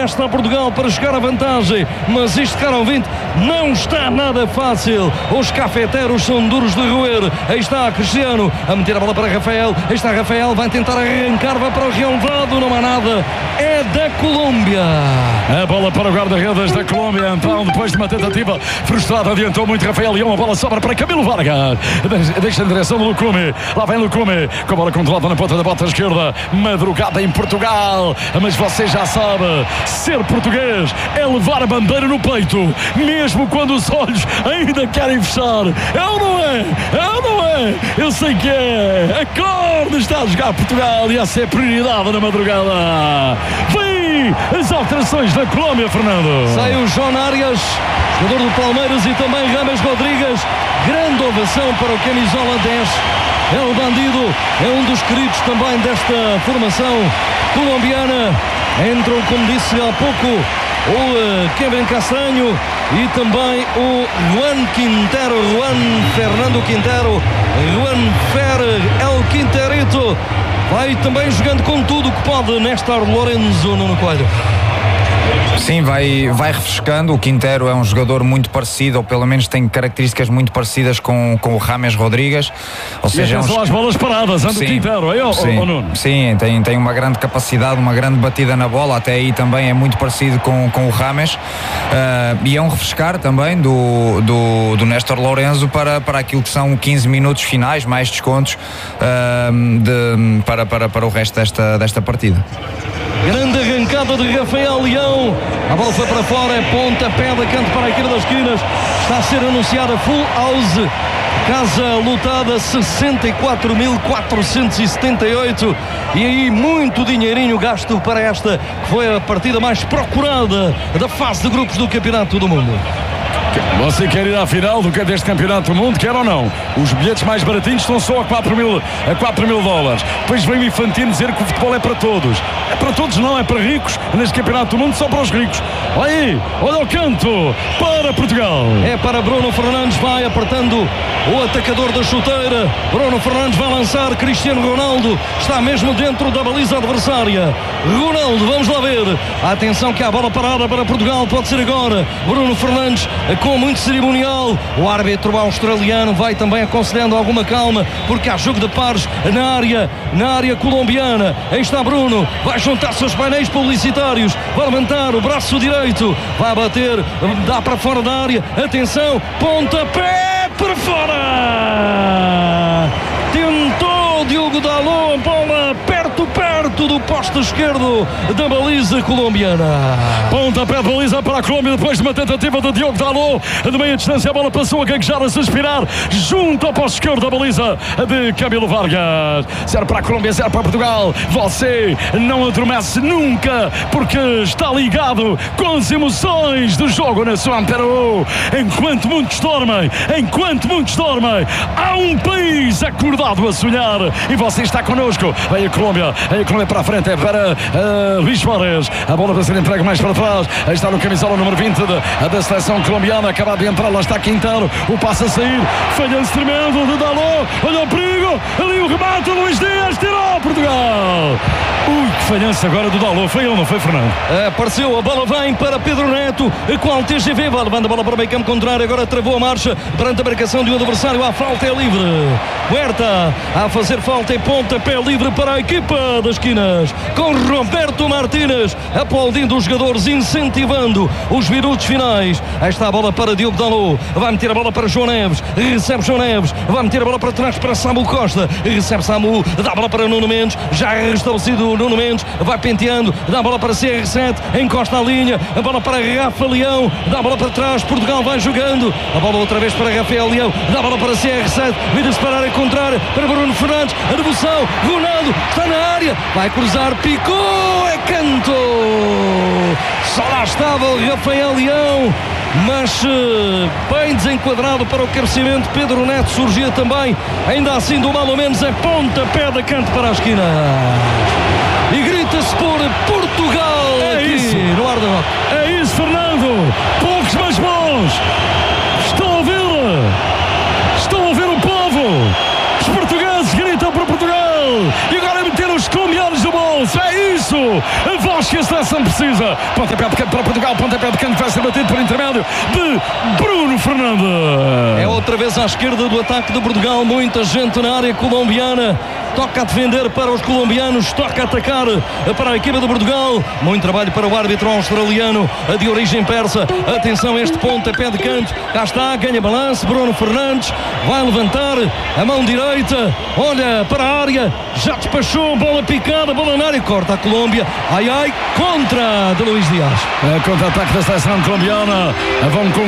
resta a Portugal para chegar à vantagem, mas isto, caro ouvinte, não está nada fácil. Os cafeteros são duros de roer. Aí está Cristiano a meter a bola para Rafael. Aí está Rafael, vai tentar arrancar, vai para o relvado, não há nada. É da Colômbia. A bola para o guarda-redes da Colômbia. Então, depois de uma tentativa frustrada, adiantou muito Rafael Leão. A bola sobra para Camilo Vargas. Deixa em direção do Lucume. Lá vem Lucume, com a bola controlada na ponta da bota esquerda. Madrugada em Portugal. Mas você já sabe, ser português é levar a bandeira no peito, mesmo quando os olhos ainda querem fechar. É ou não é? É ou não é? Eu sei que é. Acorde, está a jogar Portugal e essa é a prioridade na madrugada. Vem as alterações da Colômbia, Fernando. Sai o João Arias, jogador do Palmeiras, e também Rames Rodrigues. Grande ovação para o camisola 10. É o bandido, é um dos queridos também desta formação colombiana. Entram, como disse há pouco, o Kevin Castanho e também o Juan Fernando Quintero, Juan El Quinterito. Vai também jogando com tudo que pode Néstor Lorenzo, Nuno Coelho. Sim, vai refrescando. O Quintero é um jogador muito parecido, ou pelo menos tem características muito parecidas com o Rames Rodrigues. Ou seja, são as bolas paradas, anda o Quintero, aí, Nuno? Sim, tem uma grande capacidade, uma grande batida na bola. Até aí também é muito parecido com o Rames. E é um refrescar também do Néstor Lorenzo para aquilo que são 15 minutos finais, mais descontos para o resto desta partida. Grande arrancada de Rafael Leão. A bola foi para fora, é pontapé de canto para a esquerda das esquinas. Está a ser anunciada full house. Casa lotada, 64.478. E aí muito dinheirinho gasto para esta, que foi a partida mais procurada da fase de grupos do Campeonato do Mundo. Você quer ir à final deste Campeonato do Mundo, quer ou não? Os bilhetes mais baratinhos estão só a 4 mil dólares. Depois vem o Infantino dizer que o futebol é para todos. É para todos não, é para ricos. Neste Campeonato do Mundo só para os ricos. Olha aí, olha o canto para Portugal. É para Bruno Fernandes, vai apertando o atacador da chuteira. Bruno Fernandes vai lançar, Cristiano Ronaldo está mesmo dentro da baliza adversária. Ronaldo, vamos lá ver. Atenção que há bola parada para Portugal, pode ser agora. Bruno Fernandes com muito cerimonial. O árbitro australiano vai também aconselhando alguma calma, porque há jogo de pares na área colombiana. Aí está Bruno, vai juntar-se aos painéis publicitários, vai levantar o braço direito, vai bater, dá para fora da área. Atenção, pontapé para fora. Tentou Diogo Dalot, a bola perto do posto esquerdo da baliza colombiana. Pontapé de baliza para a Colômbia depois de uma tentativa de Diogo Dalot. De meia distância a bola passou a gaguejar, a suspirar junto ao posto esquerdo da baliza de Camilo Vargas. 0 para a Colômbia, 0 para Portugal. Você não adormece nunca, porque está ligado com as emoções do jogo na sua Peru. Enquanto muitos dormem, há um país acordado a sonhar e você está connosco. Vem a Colômbia para a frente, é para Luís Suárez. A bola para ser entregue mais para trás. Aí está no camisola número 20 da seleção colombiana. Acaba de entrar, lá está Quintero. O passo a sair. Falhanço tremendo de Dalot. Olha o perigo. Ali o remate. Luís Dias tirou Portugal. Ui, que falhança agora do Dalot. Foi ele, não foi, Fernando? Apareceu. A bola vem para Pedro Neto. Com o TGV. Vai levando a bola para o meio campo contrário. Agora travou a marcha perante a marcação de um adversário. A falta é livre. Huerta a fazer falta e pontapé livre para a equipa das esquinas, com Roberto Martínez aplaudindo os jogadores, incentivando os minutos finais. Aí está a bola para Diogo Dalot, vai meter a bola para João Neves, recebe João Neves, vai meter a bola para trás para Samu Costa, recebe Samu, dá a bola para Nuno Mendes, já restabelecido Nuno Mendes, vai penteando, dá a bola para CR7, encosta a linha, a bola para Rafa Leão, dá a bola para trás, Portugal vai jogando, a bola outra vez para Rafael Leão, dá a bola para CR7, vira-se para a área contrária, para Bruno Fernandes, a devolução, Ronaldo está na área, vai cruzar, picou, é canto. Só lá estava o Rafael Leão, mas bem desenquadrado para o cabeceamento. Pedro Neto surgia também, ainda assim do mal ou menos é pontapé de canto para a esquina. E grita-se por Portugal. É aqui isso, no Hard Rock. É isso, Fernando. Poucos mas bons. Estão a ouvir o povo. Os portugueses gritam para Portugal. E agora meter os colombianos no bolso. É isso. A voz que a seleção precisa. Pontapé de canto para Portugal, pontapé de canto vai ser batido por intermédio de Bruno Fernandes. É outra vez à esquerda do ataque de Portugal, muita gente na área colombiana. Toca a defender para os colombianos, toca a atacar para a equipa de Portugal. Muito trabalho para o árbitro australiano de origem persa. Atenção a este pontapé de canto. Cá está, ganha balanço. Bruno Fernandes vai levantar a mão direita. Olha para a área, já despachou, bola picada, bola na área, corta a Colômbia. Ai ai, contra de Luís Dias. Contra-ataque da seleção colombiana. Vão com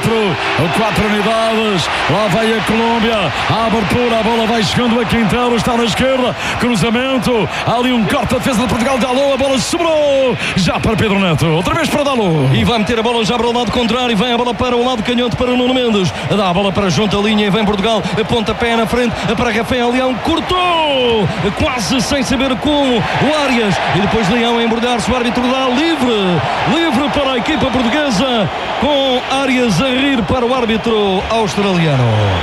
4 unidades. Lá vai a Colômbia. A abertura, a bola vai chegando a Quintero, está na esquerda, cruzamento, há ali um corte da defesa de Portugal, Dalot, a bola sobrou já para Pedro Neto, outra vez para Dalot e vai meter a bola já para o lado contrário, vem a bola para o lado canhoto para o Nuno Mendes, dá a bola para junto a linha e vem Portugal, pontapé na frente para Rafael Leão, cortou quase sem saber como o Arias, e depois Leão a embrulhar-se, o árbitro dá livre para a equipa portuguesa, com Arias a rir para o árbitro australiano.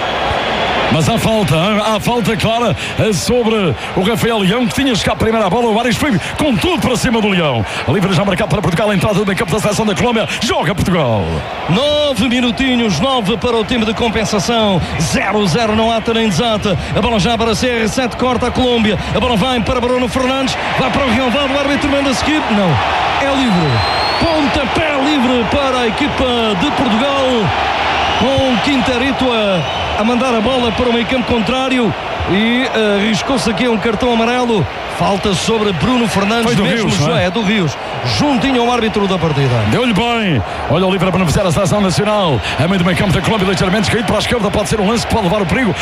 Mas há falta clara sobre o Rafael Leão, que tinha chegado primeiro à bola. O Arias foi com tudo para cima do Leão. Livre já marcado para Portugal, a entrada do meio campo da seleção da Colômbia. Joga Portugal. 9 minutinhos, 9 para o time de compensação. 0-0, não ata nem desata. A bola já para CR7, corta a Colômbia. A bola vai para Bruno Fernandes, vai para o Rialvado, o árbitro manda a seguir. Não, é livre. Pontapé livre para a equipa de Portugal, com Quinterito a mandar a bola para o meio campo contrário e arriscou-se aqui um cartão amarelo. Falta sobre Bruno Fernandes, do mesmo Rios, é do Rios, juntinho ao árbitro da partida. Deu-lhe bem. Olha o livre a beneficiar a seleção nacional. A meio do meio campo da Colômbia, ligeiramente caído para a esquerda. Pode ser um lance que pode levar o perigo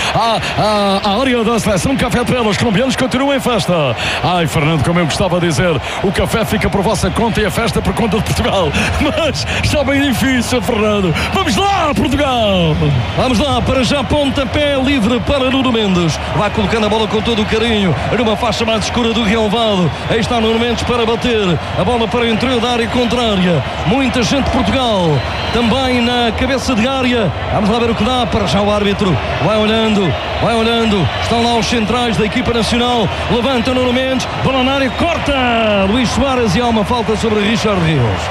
à área da seleção. Café de Pedra. Os colombianos continuam em festa. Ai, Fernando, como eu gostava de dizer, o café fica por vossa conta e a festa por conta de Portugal. Mas está bem difícil, Fernando. Vamos lá, Portugal! Vamos lá, para já pontapé livre para Nuno Mendes. Vai colocando a bola com todo o carinho numa faixa mais escura do relvado. Aí está Nuno Mendes para bater a bola para o interior da área contrária. Muita gente de Portugal também na cabeça de área. Vamos lá ver o que dá. Para já o árbitro vai olhando. Estão lá os centrais da equipa nacional. Levanta Nuno Mendes, bola na área, corta Luís Soares e há uma falta sobre Richard Rios.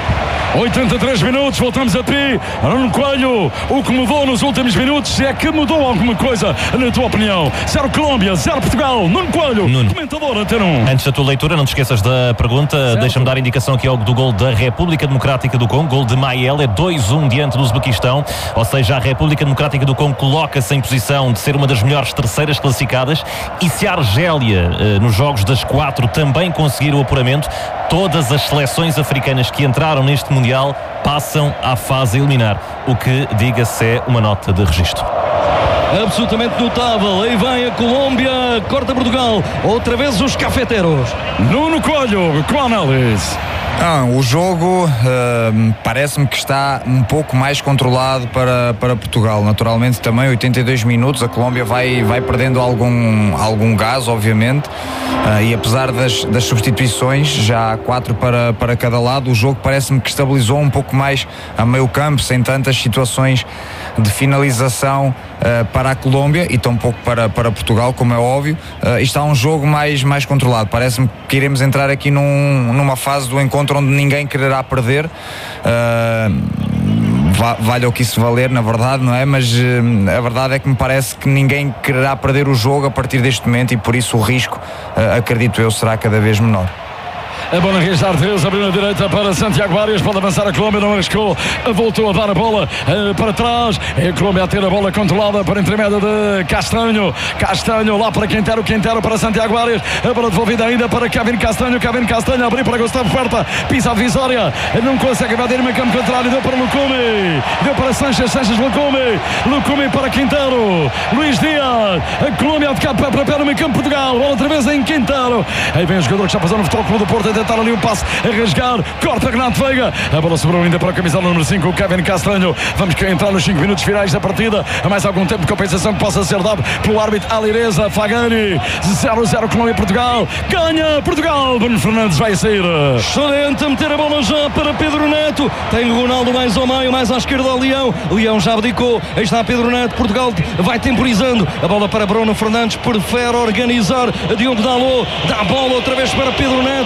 83 minutos, voltamos a ti, Nuno Coelho. O que mudou nos últimos minutos, se é que mudou alguma coisa, na tua opinião? 0 Colômbia, 0 Portugal. Nuno Coelho, Nuno, comentador Antena 1. Antes da tua leitura, não te esqueças da pergunta. Deixa-me dar indicação aqui do gol da República Democrática do Congo, gol de Mael, é 2-1 diante do Uzbequistão, ou seja, a República Democrática do Congo coloca-se em posição de ser uma das melhores terceiras classificadas, e se a Argélia, nos jogos das 4, também conseguir o apuramento, todas as seleções africanas que entraram neste Mundial passam à fase a eliminar, o que, diga-se, é uma nota de registro. Absolutamente notável. Aí vem a Colômbia, corta Portugal, outra vez os cafeteros. Nuno Coelho, com a análise. O jogo parece-me que está um pouco mais controlado para Portugal. Naturalmente também 82 minutos, a Colômbia vai perdendo algum gás, obviamente, e apesar das substituições, já há 4 para cada lado, o jogo parece-me que estabilizou um pouco mais a meio campo, sem tantas situações de finalização para a Colômbia e tão pouco para Portugal, como é óbvio. Está um jogo mais controlado. Parece-me que iremos entrar aqui numa fase do encontro onde ninguém quererá perder, vale o que isso valer, na verdade, não é? Mas a verdade é que me parece que ninguém quererá perder o jogo a partir deste momento e por isso o risco, acredito eu, será cada vez menor. A bola Richard Rios abriu na direita para Santiago Arias, pode avançar a Colômbia, não arriscou, voltou a dar a bola para trás, a Colômbia a ter a bola controlada para intermédio de Castanho lá para Quintero para Santiago Arias, a bola devolvida ainda para Kevin Castanho abriu para Gustavo Puerta, pisa a divisória, não consegue invadir no meio campo contrário, deu para Lucumi, deu para Sanches Lucumi para Quintero, Luís Dias, a Colômbia a ficar pé para pé no meio campo Portugal, bola outra vez em Quintero, aí vem o jogador que está fazendo o Futebol Clube do Porto, tentar ali um passe a rasgar, corta Renato Veiga, a bola sobrou ainda para a camisola número 5, o Kevin Castanho. Vamos entrar nos 5 minutos finais da partida, a mais algum tempo de compensação que possa ser dado pelo árbitro Alireza Fagani. 0-0 Colômbia e Portugal, ganha Portugal. Bruno Fernandes vai sair. Excelente a meter a bola já para Pedro Neto, tem Ronaldo mais ao meio, mais à esquerda ao Leão já abdicou, aí está Pedro Neto, Portugal vai temporizando, a bola para Bruno Fernandes, prefere organizar Diogo Dalot, dá a bola outra vez para Pedro Neto,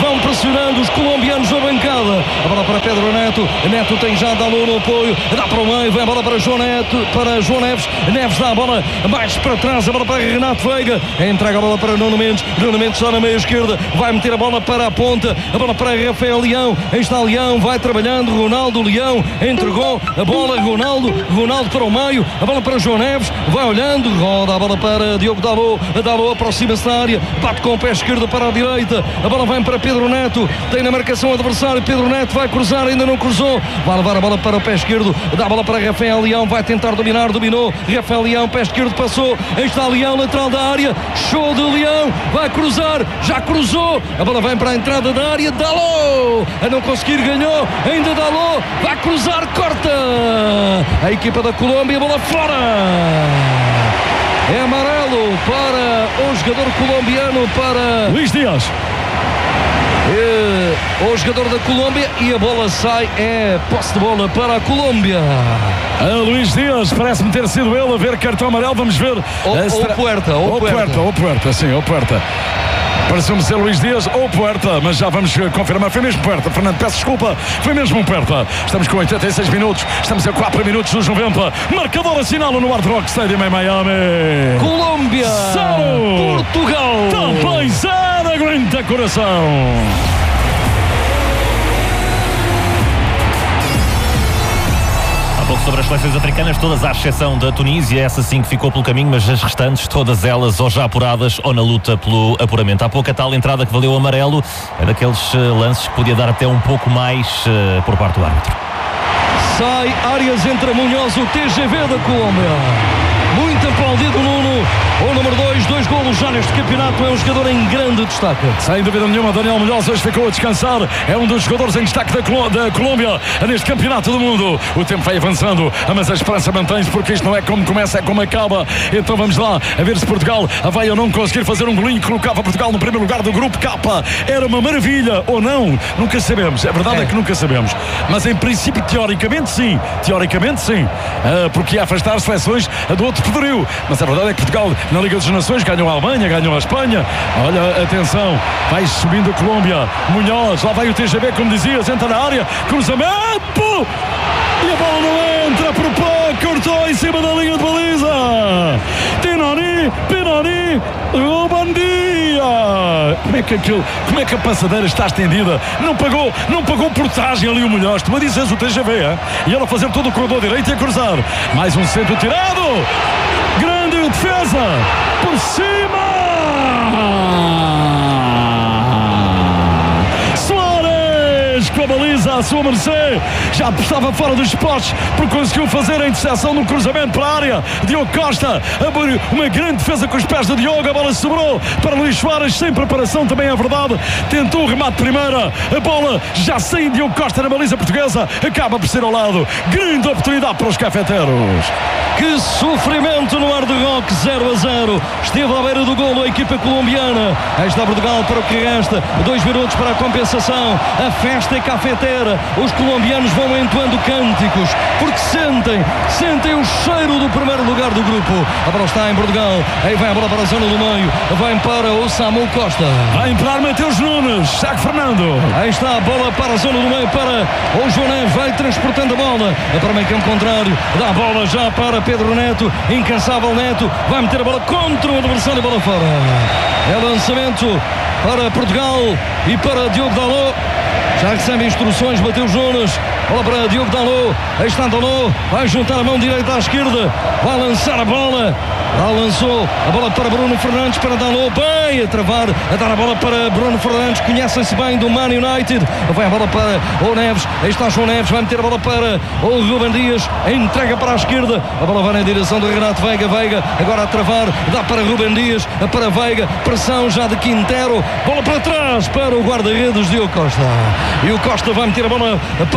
vão pressionando os colombianos na bancada. A bola para Pedro Neto. Neto tem já Dalot no apoio, dá para o meio, vem a bola para João Neves. Neves dá a bola mais para trás, a bola para Renato Veiga, entrega a bola para Nuno Mendes está na meia esquerda, vai meter a bola para a ponta, a bola para Rafael Leão, aí está Leão, vai trabalhando, Ronaldo Leão, entregou a bola, Ronaldo para o meio, a bola para João Neves, vai olhando, roda a bola para Diogo Dalot aproxima-se da área, bate com o pé esquerdo para a direita, a bola vem para Pedro Neto, tem na marcação adversário, Pedro Neto vai cruzar, ainda não cruzou, vai levar a bola para o pé esquerdo, dá a bola para Rafael Leão, vai tentar dominou, Rafael Leão, pé esquerdo passou, aí está Leão, lateral da área, show de Leão, vai cruzar, já cruzou, a bola vem para a entrada da área, Dalot, a não conseguir, ganhou, ainda Dalot, vai cruzar, corta, a equipa da Colômbia, a bola fora, é amarelo para o jogador colombiano, para Luís Dias. O jogador da Colômbia, e a bola sai, é posse de bola para a Colômbia. Luís Dias, parece-me ter sido ele a ver cartão amarelo, vamos ver. Ou Puerta. Sim, ou Puerta. Pareceu-me ser Luís Dias ou Puerta, mas já vamos confirmar. Foi mesmo Puerta, Fernando, peço desculpa. Foi mesmo um Puerta. Estamos com 86 minutos, estamos a 4 minutos dos 90. Marcador assinala no Hard Rock Stadium em Miami. Colômbia, Portugal. Também zero, aguenta coração. Sobre as seleções africanas, todas à exceção da Tunísia, essa sim que ficou pelo caminho, mas as restantes, todas elas ou já apuradas ou na luta pelo apuramento. Há pouco a tal entrada que valeu amarelo, é daqueles lances que podia dar até um pouco mais por parte do árbitro. Sai Arias, entra Munhoz, o TGV da Colômbia. Muito aplaudido Nuno, o número 2 golos já neste campeonato, é um jogador em grande destaque. Sem dúvida nenhuma, Daniel Munhoz hoje ficou a descansar, é um dos jogadores em destaque da Colômbia neste campeonato do mundo. O tempo vai avançando, mas a esperança mantém-se, porque isto não é como começa, é como acaba. Então vamos lá, a ver se Portugal vai ou não conseguir fazer um golinho que colocava Portugal no primeiro lugar do grupo K. Era uma maravilha, ou não, nunca sabemos. A verdade é que nunca sabemos, mas em princípio, teoricamente sim, porque ia afastar seleções do outro poderio, mas a verdade é que Portugal na Liga das Nações ganhou a Alemanha, ganhou a Espanha. Olha, atenção, vai subindo a Colômbia, Munhoz, lá vai o TGV, como dizias, entra na área, cruzamento e a bola não entra por pouco, cortou em cima da linha de baliza. Pinoni, Ruben Dias. Como é que a passadeira está estendida? Não pagou portagem ali o Munhoz. Tu a dizes o TGV, e ela fazer todo o corredor direito e a cruzar. Mais um centro tirado. Grande defesa por cima. Com a baliza à sua mercê, já estava fora dos spots porque conseguiu fazer a interseção no cruzamento para a área. Diogo Costa abriu uma grande defesa com os pés de Diogo, a bola sobrou para Luís Soares, sem preparação, também é verdade, tentou o remate de primeira, a bola já sem Diogo Costa na baliza portuguesa, acaba por ser ao lado. Grande oportunidade para os cafeteiros. Que sofrimento no Hard Rock, 0-0. Esteve à beira do golo a equipa colombiana. Aí está Portugal para o que resta. 2 minutos para a compensação. A festa é cafeteira. Os colombianos vão entoando cânticos porque sentem o cheiro do primeiro lugar do grupo. A bola está em Portugal. Aí vai a bola para a zona do meio. Vai para o Samu Costa. Vai entrar Mateus Nunes. Saque Fernando. Aí está a bola para a zona do meio para o João Neves. Vai transportando a bola. É para o meio campo contrário. Dá a bola já para Pedro Neto. Incansável Neto. Vai meter a bola contra o adversário. A bola fora. É lançamento para Portugal e para Diogo Dalot. Já recebe instruções Mateus Nunes. Bola para Diogo Dalot. Aí está Dalot. Vai juntar a mão direita à esquerda. Vai lançar a bola. Já lançou a bola para Bruno Fernandes, para Dalot. Bem a travar. A dar a bola para Bruno Fernandes. Conhecem-se bem do Man United. Vai a bola para o Neves. Aí está João Neves. Vai meter a bola para o Ruben Dias. Entrega para a esquerda. A bola vai na direção do Renato Veiga. Veiga agora a travar. Dá para Ruben Dias. Para Veiga. Pressão já de Quintero. Bola para trás para o guarda-redes Diogo Costa. E o Costa vai meter a bola para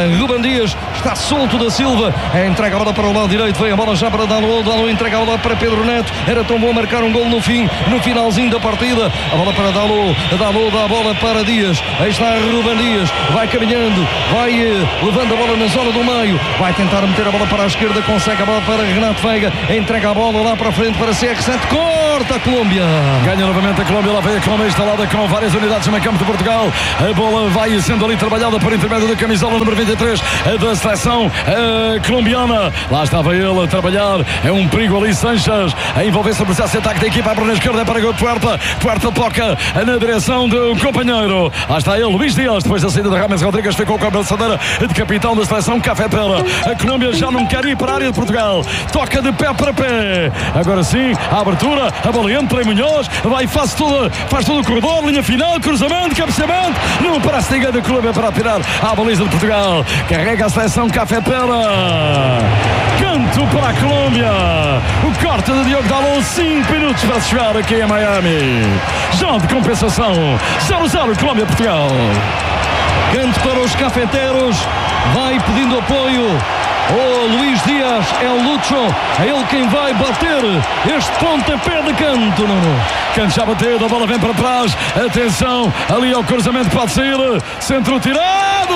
Ruben Dias, está solto da Silva, entrega a bola para o lado direito, vem a bola já para Dalot, entrega a bola para Pedro Neto, era tão bom marcar um gol no finalzinho da partida, a bola para Dalot dá a bola para Dias, aí está Ruben Dias, vai caminhando, vai levando a bola na zona do meio, vai tentar meter a bola para a esquerda, consegue a bola para Renato Veiga, entrega a bola lá para a frente para CR7, corta a Colômbia, ganha novamente a Colômbia, lá vem a Colômbia instalada com várias unidades no campo de Portugal, a bola vai sendo ali trabalhada por intermédio da camisola número 23 da seleção colombiana, lá estava ele a trabalhar, é um perigo ali Sanches, a envolver-se no processo de ataque da equipa, abre na esquerda para o Puerta toca na direção do companheiro, lá está ele, Luís Dias, depois da saída de Rames Rodrigues, ficou com a abraçadeira de capitão da seleção Café Pera, a Colômbia já não quer ir para a área de Portugal, toca de pé para pé, agora sim, a abertura, a bola entra em Munhoz, vai, faz todo o corredor, linha final, cruzamento, cabeceamento, não parece ninguém da Colômbia para atirar à baliza de Portugal, carrega a seleção Café Pera, canto para a Colômbia, o corte de Diogo Dalot, 5 minutos para se chegar aqui em Miami, já de compensação, 0-0 Colômbia-Portugal. Canto para os cafeteros, vai pedindo apoio o Luís Dias, é o Lucho, é ele quem vai bater este pontapé de canto. Canto já bateu, a bola vem para trás, atenção, ali ao cruzamento pode sair, centro tirado,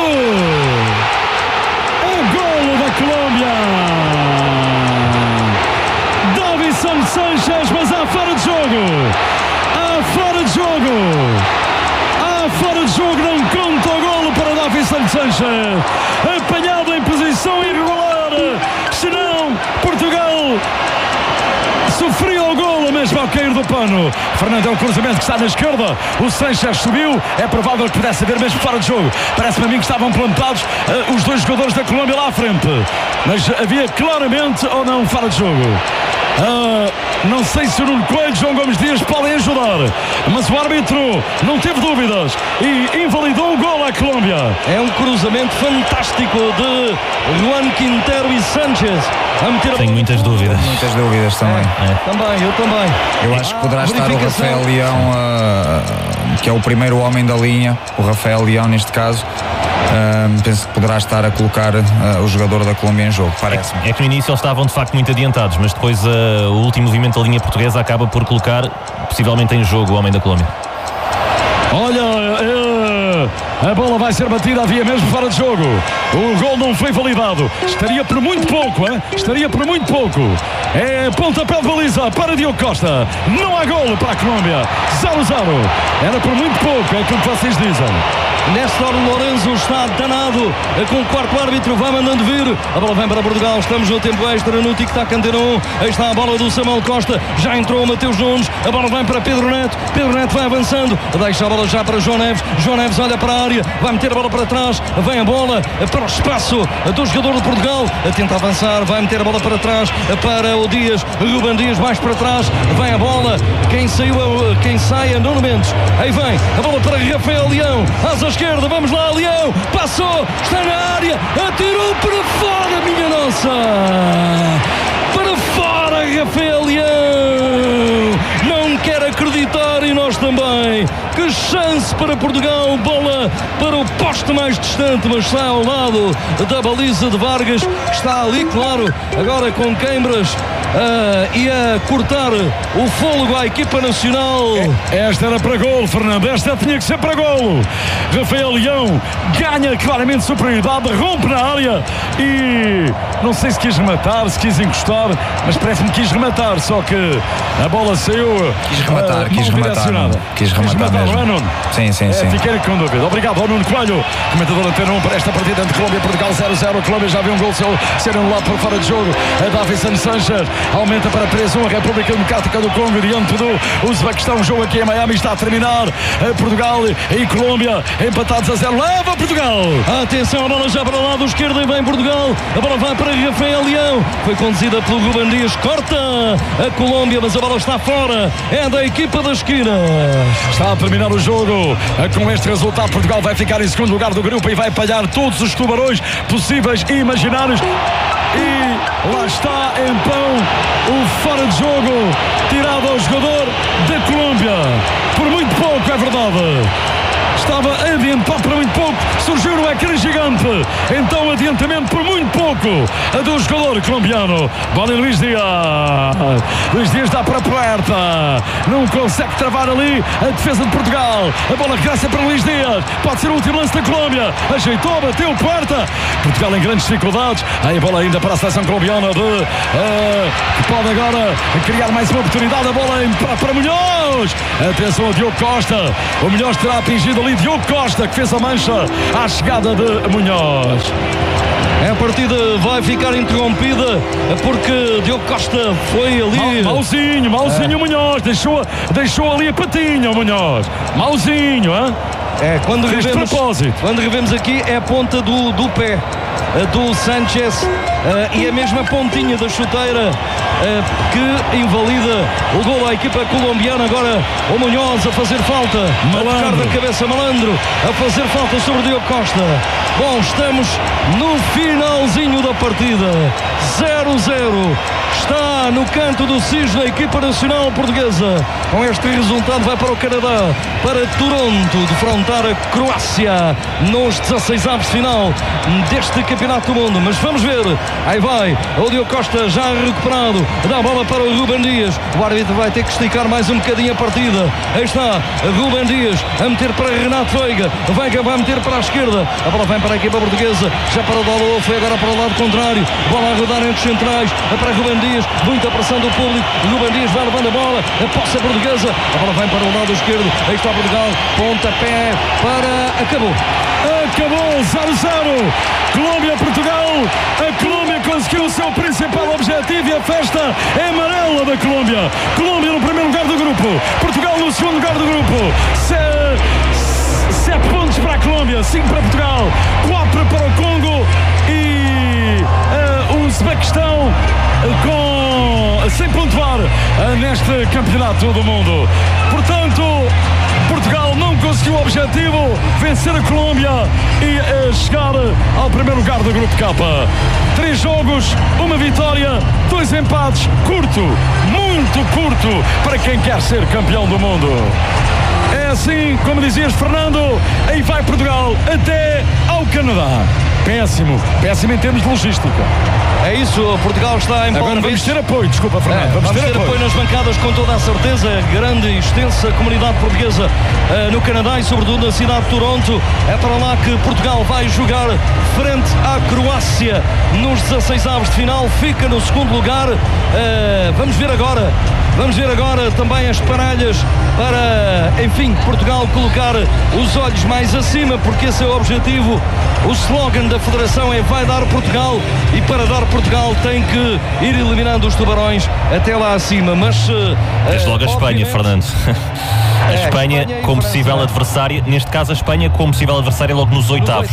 o golo da Colômbia, Davinson Sanches, mas há fora de jogo, não conta o golo para Davinson Sanches, apanhado em posição irregular, senão Portugal sofria o golo mesmo ao cair do pano. Fernando, é o cruzamento que está na esquerda, o Sanches subiu, é provável que pudesse haver mesmo fora de jogo, parece-me a mim que estavam plantados os dois jogadores da Colômbia lá à frente, mas havia claramente ou não fora de jogo. Não sei se o Nuno Coelho e João Gomes Dias podem ajudar, mas o árbitro não teve dúvidas e invalidou o gol à Colômbia. É um cruzamento fantástico de Juan Quintero e Sanches a meter a... Tenho muitas dúvidas. Muitas dúvidas também. Eu também. Eu acho que poderá estar o Rafael Leão, que é o primeiro homem da linha, o Rafael Leão neste caso. Penso que poderá estar a colocar o jogador da Colômbia em jogo, parece-me. É que no início eles estavam de facto muito adiantados, mas depois o último movimento da linha portuguesa acaba por colocar possivelmente em jogo o homem da Colômbia. Olha, a bola vai ser batida, havia mesmo fora de jogo. O gol não foi validado. Estaria por muito pouco, hein? Estaria por muito pouco. É pontapé de baliza para Diogo Costa. Não há golo para a Colômbia. 0-0. Era por muito pouco, é aquilo que vocês dizem. Néstor Lourenço está danado com o quarto árbitro, vai mandando vir, a bola vem para Portugal, estamos no tempo extra no tic-tac Antena 1, aí está a bola do Samuel Costa, já entrou o Mateus Nunes, a bola vem para Pedro Neto vai avançando, deixa a bola já para João Neves olha para a área, vai meter a bola para trás, vem a bola para o espaço do jogador de Portugal, tenta avançar, vai meter a bola para trás, para o Dias, Ruben Dias mais para trás, vem a bola, quem sai é Nuno Mendes, aí vem a bola para Rafael Leão, asa esquerda, vamos lá, Leão, passou, está na área, atirou para fora, minha nossa, para fora, Rafael Leão, não quer acreditar e nós também, que chance para Portugal, bola para o poste mais distante, mas está ao lado da baliza de Vargas, que está ali, claro, agora com câimbras e a cortar o fôlego à equipa nacional. Esta era para golo, Fernando, esta tinha que ser para golo. Rafael Leão ganha claramente superioridade, rompe na área e não sei se quis rematar, se quis encostar, mas parece-me que quis rematar, só que a bola saiu quis rematar mesmo. Não é, Nuno? Sim. Fiquei com dúvida. Obrigado ao Nuno Coelho, comentador Antena 1 para esta partida entre Colômbia e Portugal. 0-0, a Colômbia já viu um gol ser anulado por fora de jogo. A Davinson Sanches aumenta para 3-1, a República Democrática do Congo diante do Uzbequistão. O jogo aqui em Miami está a terminar. Portugal e Colômbia empatados a 0. Leva Portugal! Atenção, a bola já para o lado esquerdo e vem Portugal. A bola vai para Rafael Leão. Foi conduzida pelo Ruben Dias. Corta a Colômbia, mas a bola está fora. É da equipa da esquina. Está a terminar o jogo. Com este resultado, Portugal vai ficar em segundo lugar do grupo e vai palhar todos os tubarões possíveis e imaginários. E lá está então o fora de jogo tirado ao jogador da Colômbia. Por muito pouco, é verdade. estava a adiantar por muito pouco, surgiu no ecrã gigante, então adiantamento por muito pouco do jogador colombiano. Bola em Luís Dias. Luís Dias dá para Puerta, não consegue travar ali a defesa de Portugal. A bola regressa para Luís Dias, pode ser o último lance da Colômbia, ajeitou, bateu Puerta. Portugal em grandes dificuldades. Aí a bola ainda para a seleção colombiana que pode agora criar mais uma oportunidade. A bola para Munhoz. Atenção a Diogo Costa. O Munhoz terá atingido ali Diogo Costa, que fez a mancha à chegada de Munhoz. A partida vai ficar interrompida porque Diogo Costa foi ali. Mauzinho Munhoz. Deixou ali a patinha o Munhoz. Mauzinho, hein? Quando revemos aqui é a ponta do pé do Sanchez e a mesma pontinha da chuteira que invalida o gol à equipa colombiana. Agora o Munhoz a fazer falta, a tocar da cabeça Malandro, a fazer falta sobre o Diogo Costa. Bom, estamos no finalzinho da partida, 0-0. Está no canto do cisne a equipa nacional portuguesa. Com este resultado vai para o Canadá, para Toronto, defrontar a Croácia nos 16avos de final deste Campeonato do Mundo. Mas vamos ver, aí vai o Diogo Costa já recuperado, dá a bola para o Rúben Dias. O árbitro vai ter que esticar mais um bocadinho a partida. Aí está Rúben Dias a meter para Renato Veiga. Veiga vai meter para a esquerda, a bola vem para a equipa portuguesa, já para o Dalot, foi agora para o lado contrário, bola a rodar entre os centrais, para Rúben Dias, muita pressão do público. Rúben Dias vai levando a bola, a posse portuguesa, a bola vem para o lado esquerdo, aí está Portugal, pontapé para... acabou 0-0, Colômbia-Portugal. A Colômbia conseguiu o seu principal objetivo e a festa é amarela da Colômbia. Colômbia no primeiro lugar do grupo, Portugal no segundo lugar do grupo. 7 pontos para a Colômbia, 5 para Portugal, 4 para o Congo e o Uzbequistão sem pontuar neste campeonato do mundo. Portanto, Portugal não conseguiu o objetivo, vencer a Colômbia e chegar ao primeiro lugar do grupo K. 3 jogos, 1 vitória, 2 empates, curto, muito curto para quem quer ser campeão do mundo. É assim, como dizias, Fernando, aí vai Portugal até ao Canadá. Péssimo em termos de logística. É isso, Portugal está em agora vamos ter apoio, desculpa Fernando. Vamos ter apoio nas bancadas com toda a certeza. Grande e extensa comunidade portuguesa no Canadá e sobretudo na cidade de Toronto. É para lá que Portugal vai jogar frente à Croácia nos 16avos de final. Fica no segundo lugar. Vamos ver agora também as paralhas para, enfim, Portugal colocar os olhos mais acima, porque esse é o objetivo. O slogan da Federação é vai dar Portugal, e para dar Portugal tem que ir eliminando os tubarões até lá acima. Mas desde logo a Espanha, Fernando. A Espanha como possível adversária, neste caso a Espanha como possível adversária logo nos oitavos.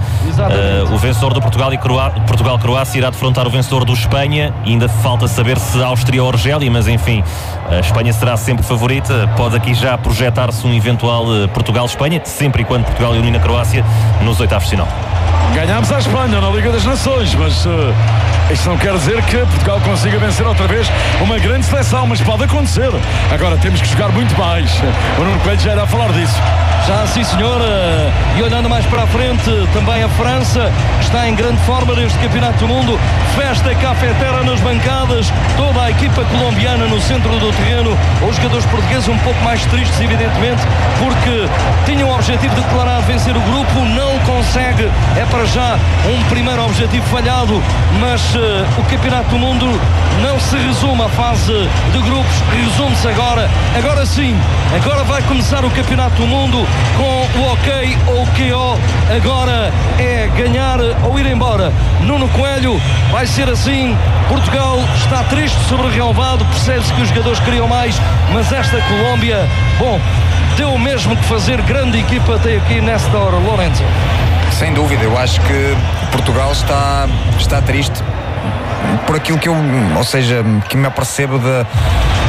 O vencedor do Portugal-Croácia irá defrontar o vencedor do Espanha, e ainda falta saber se Áustria ou Argélia, mas enfim, a Espanha será sempre favorita. Pode aqui já projetar-se um eventual Portugal-Espanha, sempre e quando Portugal elimina a Croácia nos oitavos de final. Ganhámos a Espanha na Liga das Nações, mas isto não quer dizer que Portugal consiga vencer outra vez uma grande seleção, mas pode acontecer. Agora temos que jogar muito mais. O Nuno Coelho já irá falar disso. Já sim, senhor. E olhando mais para a frente, também a França está em grande forma neste Campeonato do Mundo. Festa cafetera nas bancadas, toda a equipa colombiana no centro do terreno. Os jogadores portugueses um pouco mais tristes, evidentemente, porque tinham o objetivo declarado de vencer o grupo, não consegue. É para já um primeiro objetivo falhado, mas o Campeonato do Mundo não se resume à fase de grupos, resume-se agora sim, agora vai começar o Campeonato do Mundo com o ok ou o KO, agora é ganhar ou ir embora. Nuno Coelho, vai ser assim. Portugal está triste sobre o relevado, percebe-se que os jogadores queriam mais, mas esta Colômbia, bom, deu o mesmo que fazer. Grande equipa tem aqui Néstor Lourenço. Sem dúvida, eu acho que Portugal está triste por aquilo que eu me apercebo da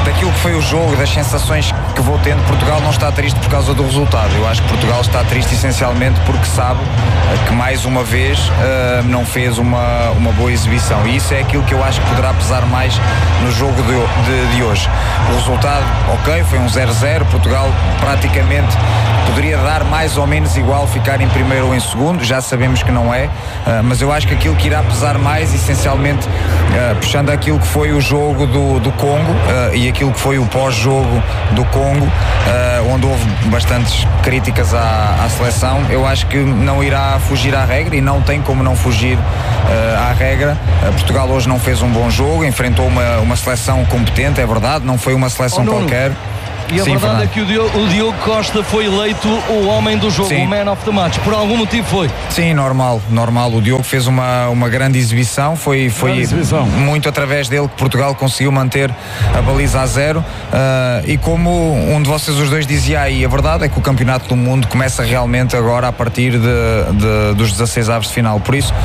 daquilo que foi o jogo, das sensações que vou tendo, Portugal não está triste por causa do resultado. Eu acho que Portugal está triste essencialmente porque sabe que mais uma vez não fez uma boa exibição, e isso é aquilo que eu acho que poderá pesar mais no jogo de hoje. O resultado, ok, foi um 0-0, Portugal praticamente poderia dar mais ou menos igual, ficar em primeiro ou em segundo, já sabemos que não é, mas eu acho que aquilo que irá pesar mais, essencialmente puxando aquilo que foi o jogo do Congo e aquilo que foi o pós-jogo do Congo, onde houve bastantes críticas à seleção, eu acho que não irá fugir à regra, e não tem como não fugir à regra. Portugal hoje não fez um bom jogo, enfrentou uma seleção competente, é verdade, não foi uma seleção qualquer. E a verdade é que o Diogo Costa foi eleito o homem do jogo, o man of the match. Por algum motivo foi. Sim, normal. O Diogo fez uma grande exibição. Foi muito através dele que Portugal conseguiu manter a baliza a 0. E como um de vocês os dois dizia aí, a verdade é que o Campeonato do Mundo começa realmente agora a partir dos 16 avos de final. Por isso,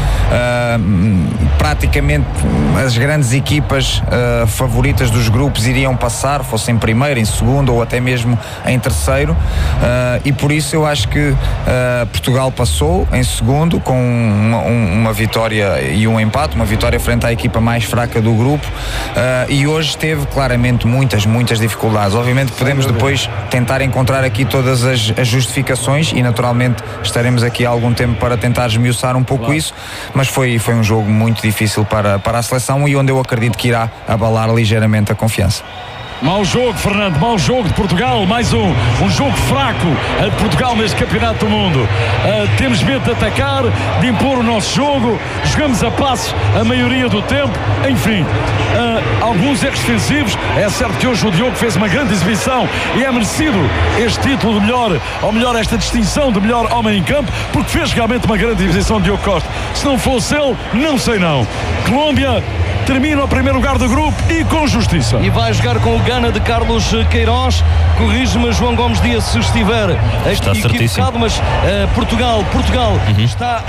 praticamente as grandes equipas favoritas dos grupos iriam passar, fossem em primeiro, em segundo ou até mesmo em terceiro, e por isso eu acho que Portugal passou em segundo com uma vitória e um empate, uma vitória frente à equipa mais fraca do grupo, e hoje teve claramente muitas dificuldades. Obviamente que podemos depois tentar encontrar aqui todas as justificações, e naturalmente estaremos aqui há algum tempo para tentar esmiuçar um pouco isso, mas foi um jogo muito difícil para a seleção, e onde eu acredito que irá abalar ligeiramente a confiança. Mau jogo, Fernando, mau jogo de Portugal, mais um jogo fraco de Portugal neste Campeonato do Mundo. Temos medo de atacar, de impor o nosso jogo, jogamos a passo a maioria do tempo, enfim, alguns erros defensivos. É certo que hoje o Diogo fez uma grande exibição e é merecido este título de melhor, ou melhor, esta distinção de melhor homem em campo, porque fez realmente uma grande exibição de Diogo Costa. Se não fosse ele, não sei não. Colômbia termina o primeiro lugar do grupo e com justiça. E vai jogar com o Gana de Carlos Queiroz. Corrige-me, João Gomes Dias, se estiver equivocado, mas Portugal está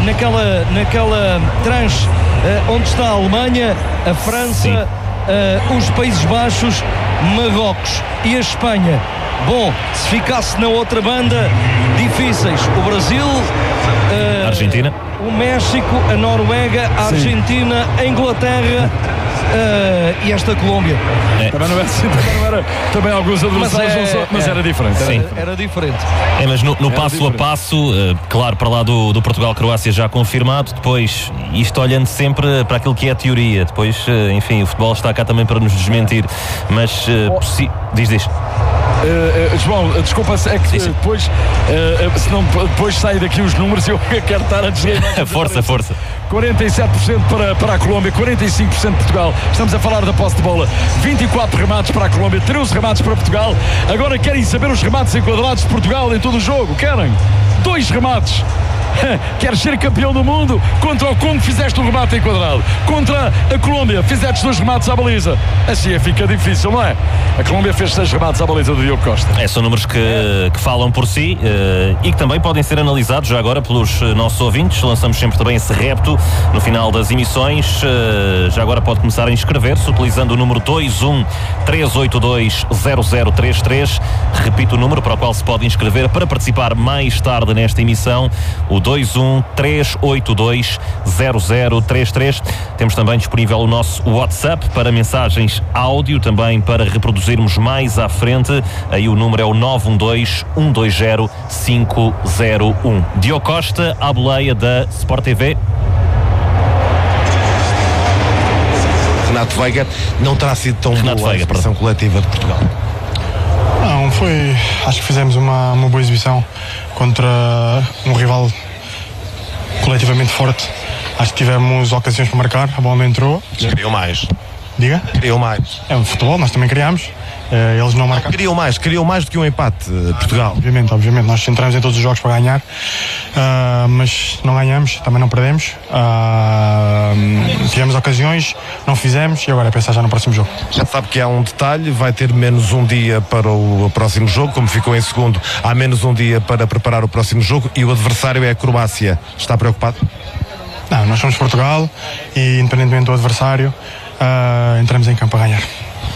naquela tranche onde está a Alemanha, a França, os Países Baixos, Marrocos e a Espanha. Bom, se ficasse na outra banda, difíceis, o Brasil, Argentina, o México, a Noruega, a Argentina, a Inglaterra e esta Colômbia. Também não era assim, também alguns adversários, mas era diferente. Era diferente. Mas no passo a passo, claro, para lá do Portugal-Croácia já confirmado, depois, isto olhando sempre para aquilo que é a teoria, depois, enfim, o futebol está cá também para nos desmentir, mas diz. João, desculpa, é que depois senão depois saem daqui os números e eu quero estar a dizer força 47% para a Colômbia, 45% Portugal. Estamos a falar da posse de bola. 24 remates para a Colômbia, 13 remates para Portugal. Agora querem saber os remates enquadrados de Portugal em todo o jogo? Querem? 2 remates. Queres ser campeão do mundo? Contra o Congo fizeste um remate enquadrado, contra a Colômbia fizeste 2 remates à baliza. Assim fica difícil, não é? A Colômbia fez 6 remates à baliza do Diogo Costa. São números que falam por si, e que também podem ser analisados já agora pelos nossos ouvintes. Lançamos sempre também esse repto no final das emissões. Já agora pode começar a inscrever-se utilizando o número 213820033. Repito o número para o qual se pode inscrever para participar mais tarde nesta emissão, o 213820033. Temos também disponível o nosso WhatsApp para mensagens áudio, também para reproduzirmos mais à frente. Aí o número é o 912-120-501. Diogo Costa, à boleia da Sport TV. Renato Veiga não terá sido tão boa a exibição coletiva de Portugal? Não, acho que fizemos uma boa exibição contra um rival coletivamente forte. Acho que tivemos ocasiões para marcar, a bola entrou. Queriam mais. Diga? Queriam mais. É um futebol, nós também criamos. Eles não marcaram. Queriam mais do que um empate, Portugal. Obviamente, nós entramos em todos os jogos para ganhar, mas não ganhamos, também não perdemos. Tivemos ocasiões, não fizemos, e agora é pensar já no próximo jogo. Já sabe que há um detalhe, vai ter menos um dia para o próximo jogo, como ficou em segundo, há menos um dia para preparar o próximo jogo, e o adversário é a Croácia. Está preocupado? Não, nós somos Portugal e, independentemente do adversário, entramos em campo a ganhar.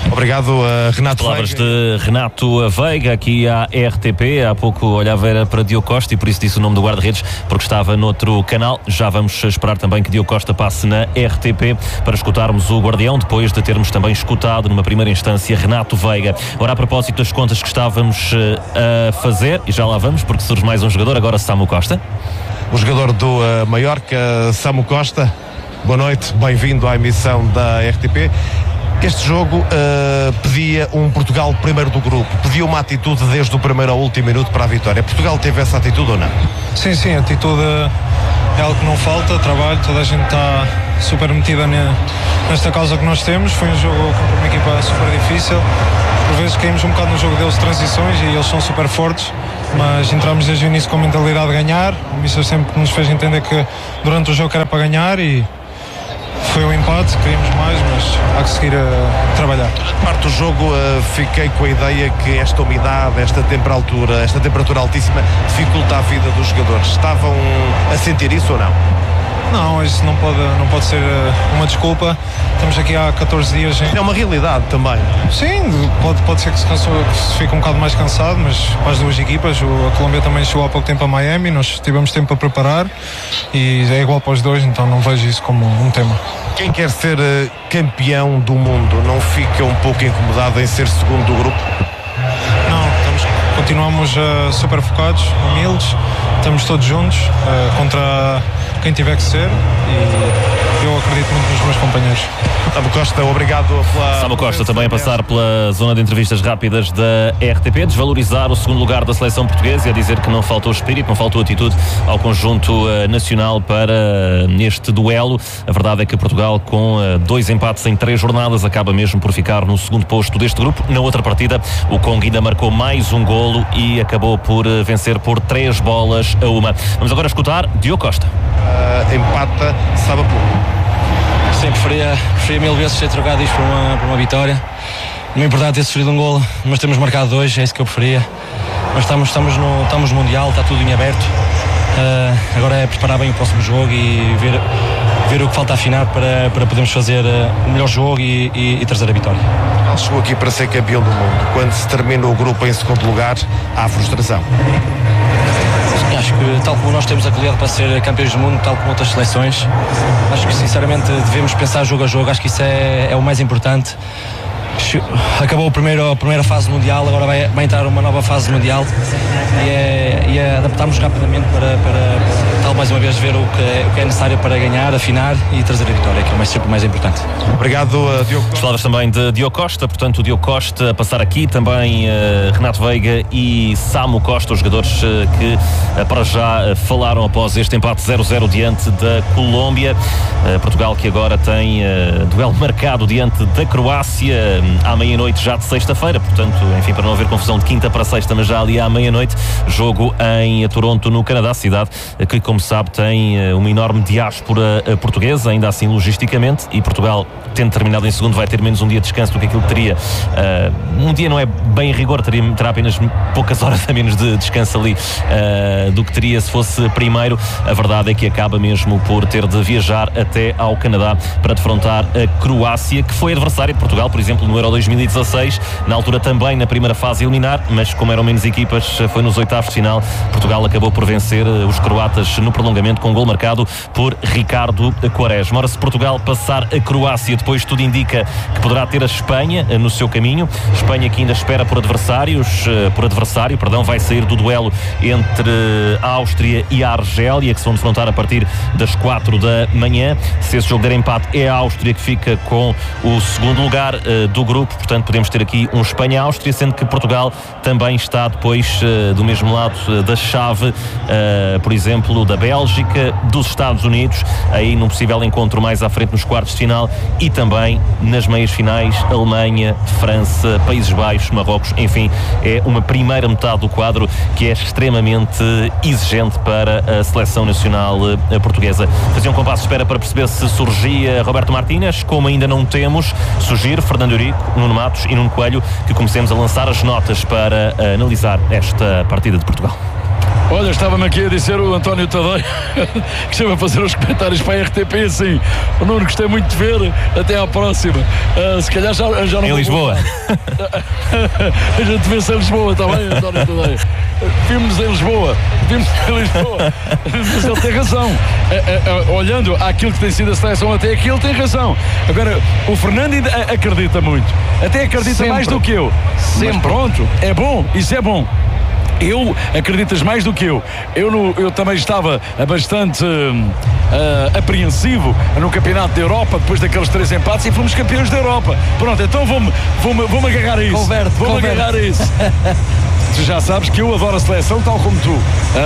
Obrigado, Renato Palavras Veiga. de Renato Veiga aqui à RTP. Há pouco olhava era para Diogo Costa e por isso disse o nome do guarda-redes, porque estava noutro canal. Já vamos esperar também que Diogo Costa passe na RTP para escutarmos o Guardião, depois de termos também escutado numa primeira instância Renato Veiga. Ora, a propósito das contas que estávamos a fazer, e já lá vamos, porque surge mais um jogador, agora Samu Costa. O jogador do Mallorca, Samu Costa. Boa noite, bem-vindo à emissão da RTP. Este jogo pedia um Portugal primeiro do grupo, pedia uma atitude desde o primeiro ao último minuto para a vitória. Portugal teve essa atitude ou não? Sim, a atitude é algo que não falta, trabalho, toda a gente está super metida nesta causa que nós temos. Foi um jogo contra uma equipa super difícil, por vezes caímos um bocado no jogo deles de transições e eles são super fortes, mas entramos desde o início com a mentalidade de ganhar. O Mister sempre nos fez entender que durante o jogo era para ganhar e foi um empate, queríamos mais, mas há que seguir a trabalhar. Parte do jogo fiquei com a ideia que esta umidade, esta temperatura altíssima dificulta a vida dos jogadores. Estavam a sentir isso ou não? Não, isso não pode ser uma desculpa. Estamos aqui há 14 dias. É uma realidade também. Sim, pode ser que se fique um bocado mais cansado, mas para as duas equipas, a Colômbia também chegou há pouco tempo a Miami, nós tivemos tempo para preparar e é igual para os dois, então não vejo isso como um tema. Quem quer ser campeão do mundo não fica um pouco incomodado em ser segundo do grupo? Não, continuamos super focados, humildes, estamos todos juntos contra quem tiver que ser e eu acredito muito nos meus companheiros. Samu Costa, obrigado pela... Samu Costa também a passar pela zona de entrevistas rápidas da RTP, desvalorizar o segundo lugar da seleção portuguesa e a dizer que não faltou espírito, não faltou atitude ao conjunto nacional para este duelo. A verdade é que Portugal, com 2 empates em 3 jornadas, acaba mesmo por ficar no segundo posto deste grupo. Na outra partida, o Congo ainda marcou mais um golo e acabou por vencer por 3-1. Vamos agora escutar Diogo Costa. Empata, sabe a pouco. Sim, preferia 1000 vezes ter trocado isto por uma vitória. Não é importante ter sofrido um golo, mas temos marcado 2, é isso que eu preferia. Mas estamos no Mundial, está tudo em aberto. Agora é preparar bem o próximo jogo e ver o que falta afinar para podermos fazer o melhor jogo e trazer a vitória. Ele chegou aqui para ser campeão do mundo. Quando se termina o grupo em segundo lugar, há frustração. Acho que, tal como nós temos a qualidade para ser campeões do mundo, tal como outras seleções, acho que sinceramente devemos pensar jogo a jogo. Acho que isso é o mais importante. Acabou a primeira fase mundial, agora vai entrar uma nova fase mundial e adaptarmos rapidamente para tal mais uma vez ver o que é necessário para ganhar, afinar e trazer a vitória, que é sempre o mais importante. Obrigado, Diogo Costa. As palavras também de Diogo Costa, portanto o Diogo Costa a passar aqui, também Renato Veiga e Samu Costa, os jogadores que para já falaram após este empate 0-0 diante da Colômbia. Portugal que agora tem duelo marcado diante da Croácia à meia-noite já de sexta-feira, portanto, enfim, para não haver confusão, de quinta para sexta, mas já ali à meia-noite, jogo em Toronto, no Canadá, cidade que, como sabe, tem uma enorme diáspora portuguesa, ainda assim logisticamente, e Portugal, tendo terminado em segundo, vai ter menos um dia de descanso do que aquilo que teria. Um dia não é bem em rigor, terá apenas poucas horas a menos de descanso ali do que teria se fosse primeiro. A verdade é que acaba mesmo por ter de viajar até ao Canadá para defrontar a Croácia, que foi adversária de Portugal, por exemplo, no Euro 2016, na altura também na primeira fase eliminar, mas como eram menos equipas, foi nos oitavos de final. Portugal acabou por vencer os croatas no prolongamento com um gol marcado por Ricardo Quaresma. Ora, se Portugal passar a Croácia, depois tudo indica que poderá ter a Espanha no seu caminho. Espanha que ainda espera por adversário, vai sair do duelo entre a Áustria e a Argélia, que se vão defrontar a partir das 4 da manhã. Se esse jogo der empate, é a Áustria que fica com o segundo lugar do grupo, portanto podemos ter aqui um Espanha-Áustria, sendo que Portugal também está depois do mesmo lado da chave, por exemplo, da Bélgica, dos Estados Unidos, aí num possível encontro mais à frente nos quartos de final, e também nas meias finais, Alemanha, França, Países Baixos, Marrocos. Enfim, é uma primeira metade do quadro que é extremamente exigente para a seleção nacional portuguesa. Fazia um compasso de espera para perceber se surgia Roberto Martínez. Como ainda não temos, sugiro Fernando Eurico, Nuno Matos e Nuno Coelho que comecemos a lançar as notas para analisar esta partida de Portugal. Olha, estava-me aqui a dizer o António Tadei que esteve a fazer os comentários para a RTP assim. O Nuno, gostei muito de ver, até à próxima. Se calhar já não. Em Lisboa. A gente vê-se em Lisboa, está bem, António Tadei? Vimos-nos em Lisboa. Mas ele tem razão. Olhando àquilo que tem sido a seleção até aqui, ele tem razão. Agora, o Fernando acredita muito. Até acredita sempre. Mais do que eu. Sempre. Mas pronto, é bom, isso é bom. Acreditas mais do que eu. Eu também estava bastante apreensivo no Campeonato da Europa, depois daqueles 3 empates, e fomos campeões da Europa. Pronto, então vou-me agarrar a isso. Vou-me agarrar a isso. Tu já sabes que eu adoro a seleção, tal como tu.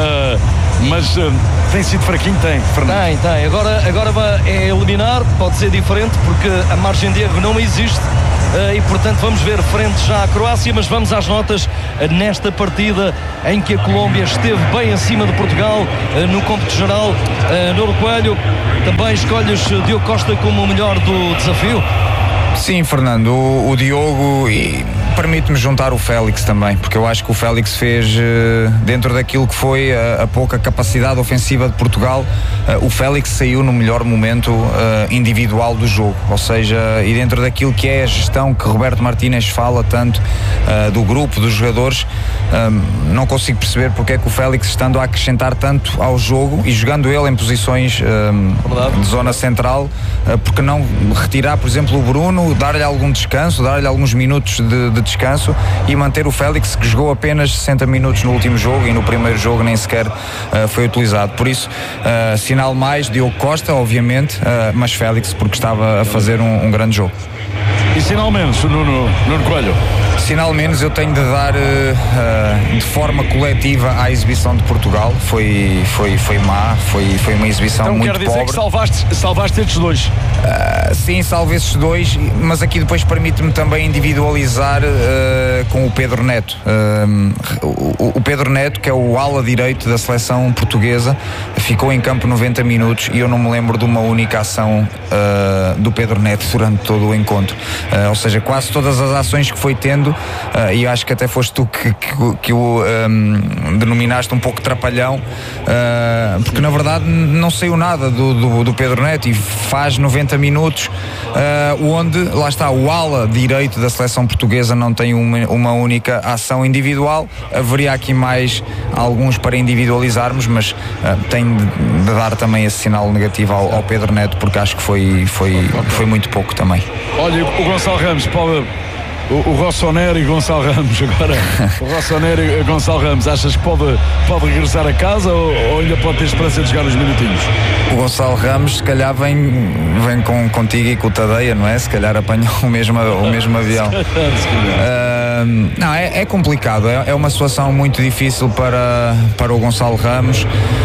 Mas tem sido fraquinho, Fernando. Tem. Agora é eliminar, pode ser diferente, porque a margem de erro não existe. E portanto vamos ver frente já à Croácia, mas vamos às notas nesta partida em que a Colômbia esteve bem acima de Portugal no cômputo geral. Nuno Coelho, também escolhes Diogo Costa como o melhor do desafio? Sim, Fernando, o Diogo, e permite-me juntar o Félix também, porque eu acho que o Félix fez, dentro daquilo que foi a pouca capacidade ofensiva de Portugal, o Félix saiu no melhor momento individual do jogo, ou seja, e dentro daquilo que é a gestão que Roberto Martínez fala tanto do grupo, dos jogadores, não consigo perceber porque é que o Félix, estando a acrescentar tanto ao jogo e jogando ele em posições de zona central, porque não retirar, por exemplo, o Bruno, dar-lhe algum descanso, dar-lhe alguns minutos de descanso e manter o Félix, que jogou apenas 60 minutos no último jogo e no primeiro jogo nem sequer foi utilizado. Por isso, sinal mais Diogo Costa, obviamente, mas Félix, porque estava a fazer um grande jogo. E sinal menos, Nuno Coelho? Sinal menos eu tenho de dar de forma coletiva à exibição de Portugal. Foi má, foi uma exibição então, muito pobre. Então quer dizer que salvaste estes dois? Sim, salvo esses dois, mas aqui depois permite-me também individualizar com o Pedro Neto. O Pedro Neto, que é o ala direito da seleção portuguesa, ficou em campo 90 minutos e eu não me lembro de uma única ação do Pedro Neto durante todo o encontro. Ou seja, quase todas as ações que foi tendo, e acho que até foste tu que o denominaste um pouco trapalhão, porque na verdade não saiu nada do Pedro Neto e faz 90 minutos onde, lá está, o ala direito da seleção portuguesa não tem uma única ação individual. Haveria aqui mais alguns para individualizarmos, mas tenho de dar também esse sinal negativo ao Pedro Neto, porque acho que foi muito pouco também. Olha, o Gonçalo Ramos pode... O Rossonero e Gonçalo Ramos agora. O Rossonero e Gonçalo Ramos, achas que pode regressar a casa ou ainda pode ter esperança de jogar uns minutinhos? O Gonçalo Ramos se calhar vem contigo e com o Tadeia, não é? Se calhar apanham o mesmo avião. Não, é complicado, é uma situação muito difícil para o Gonçalo Ramos,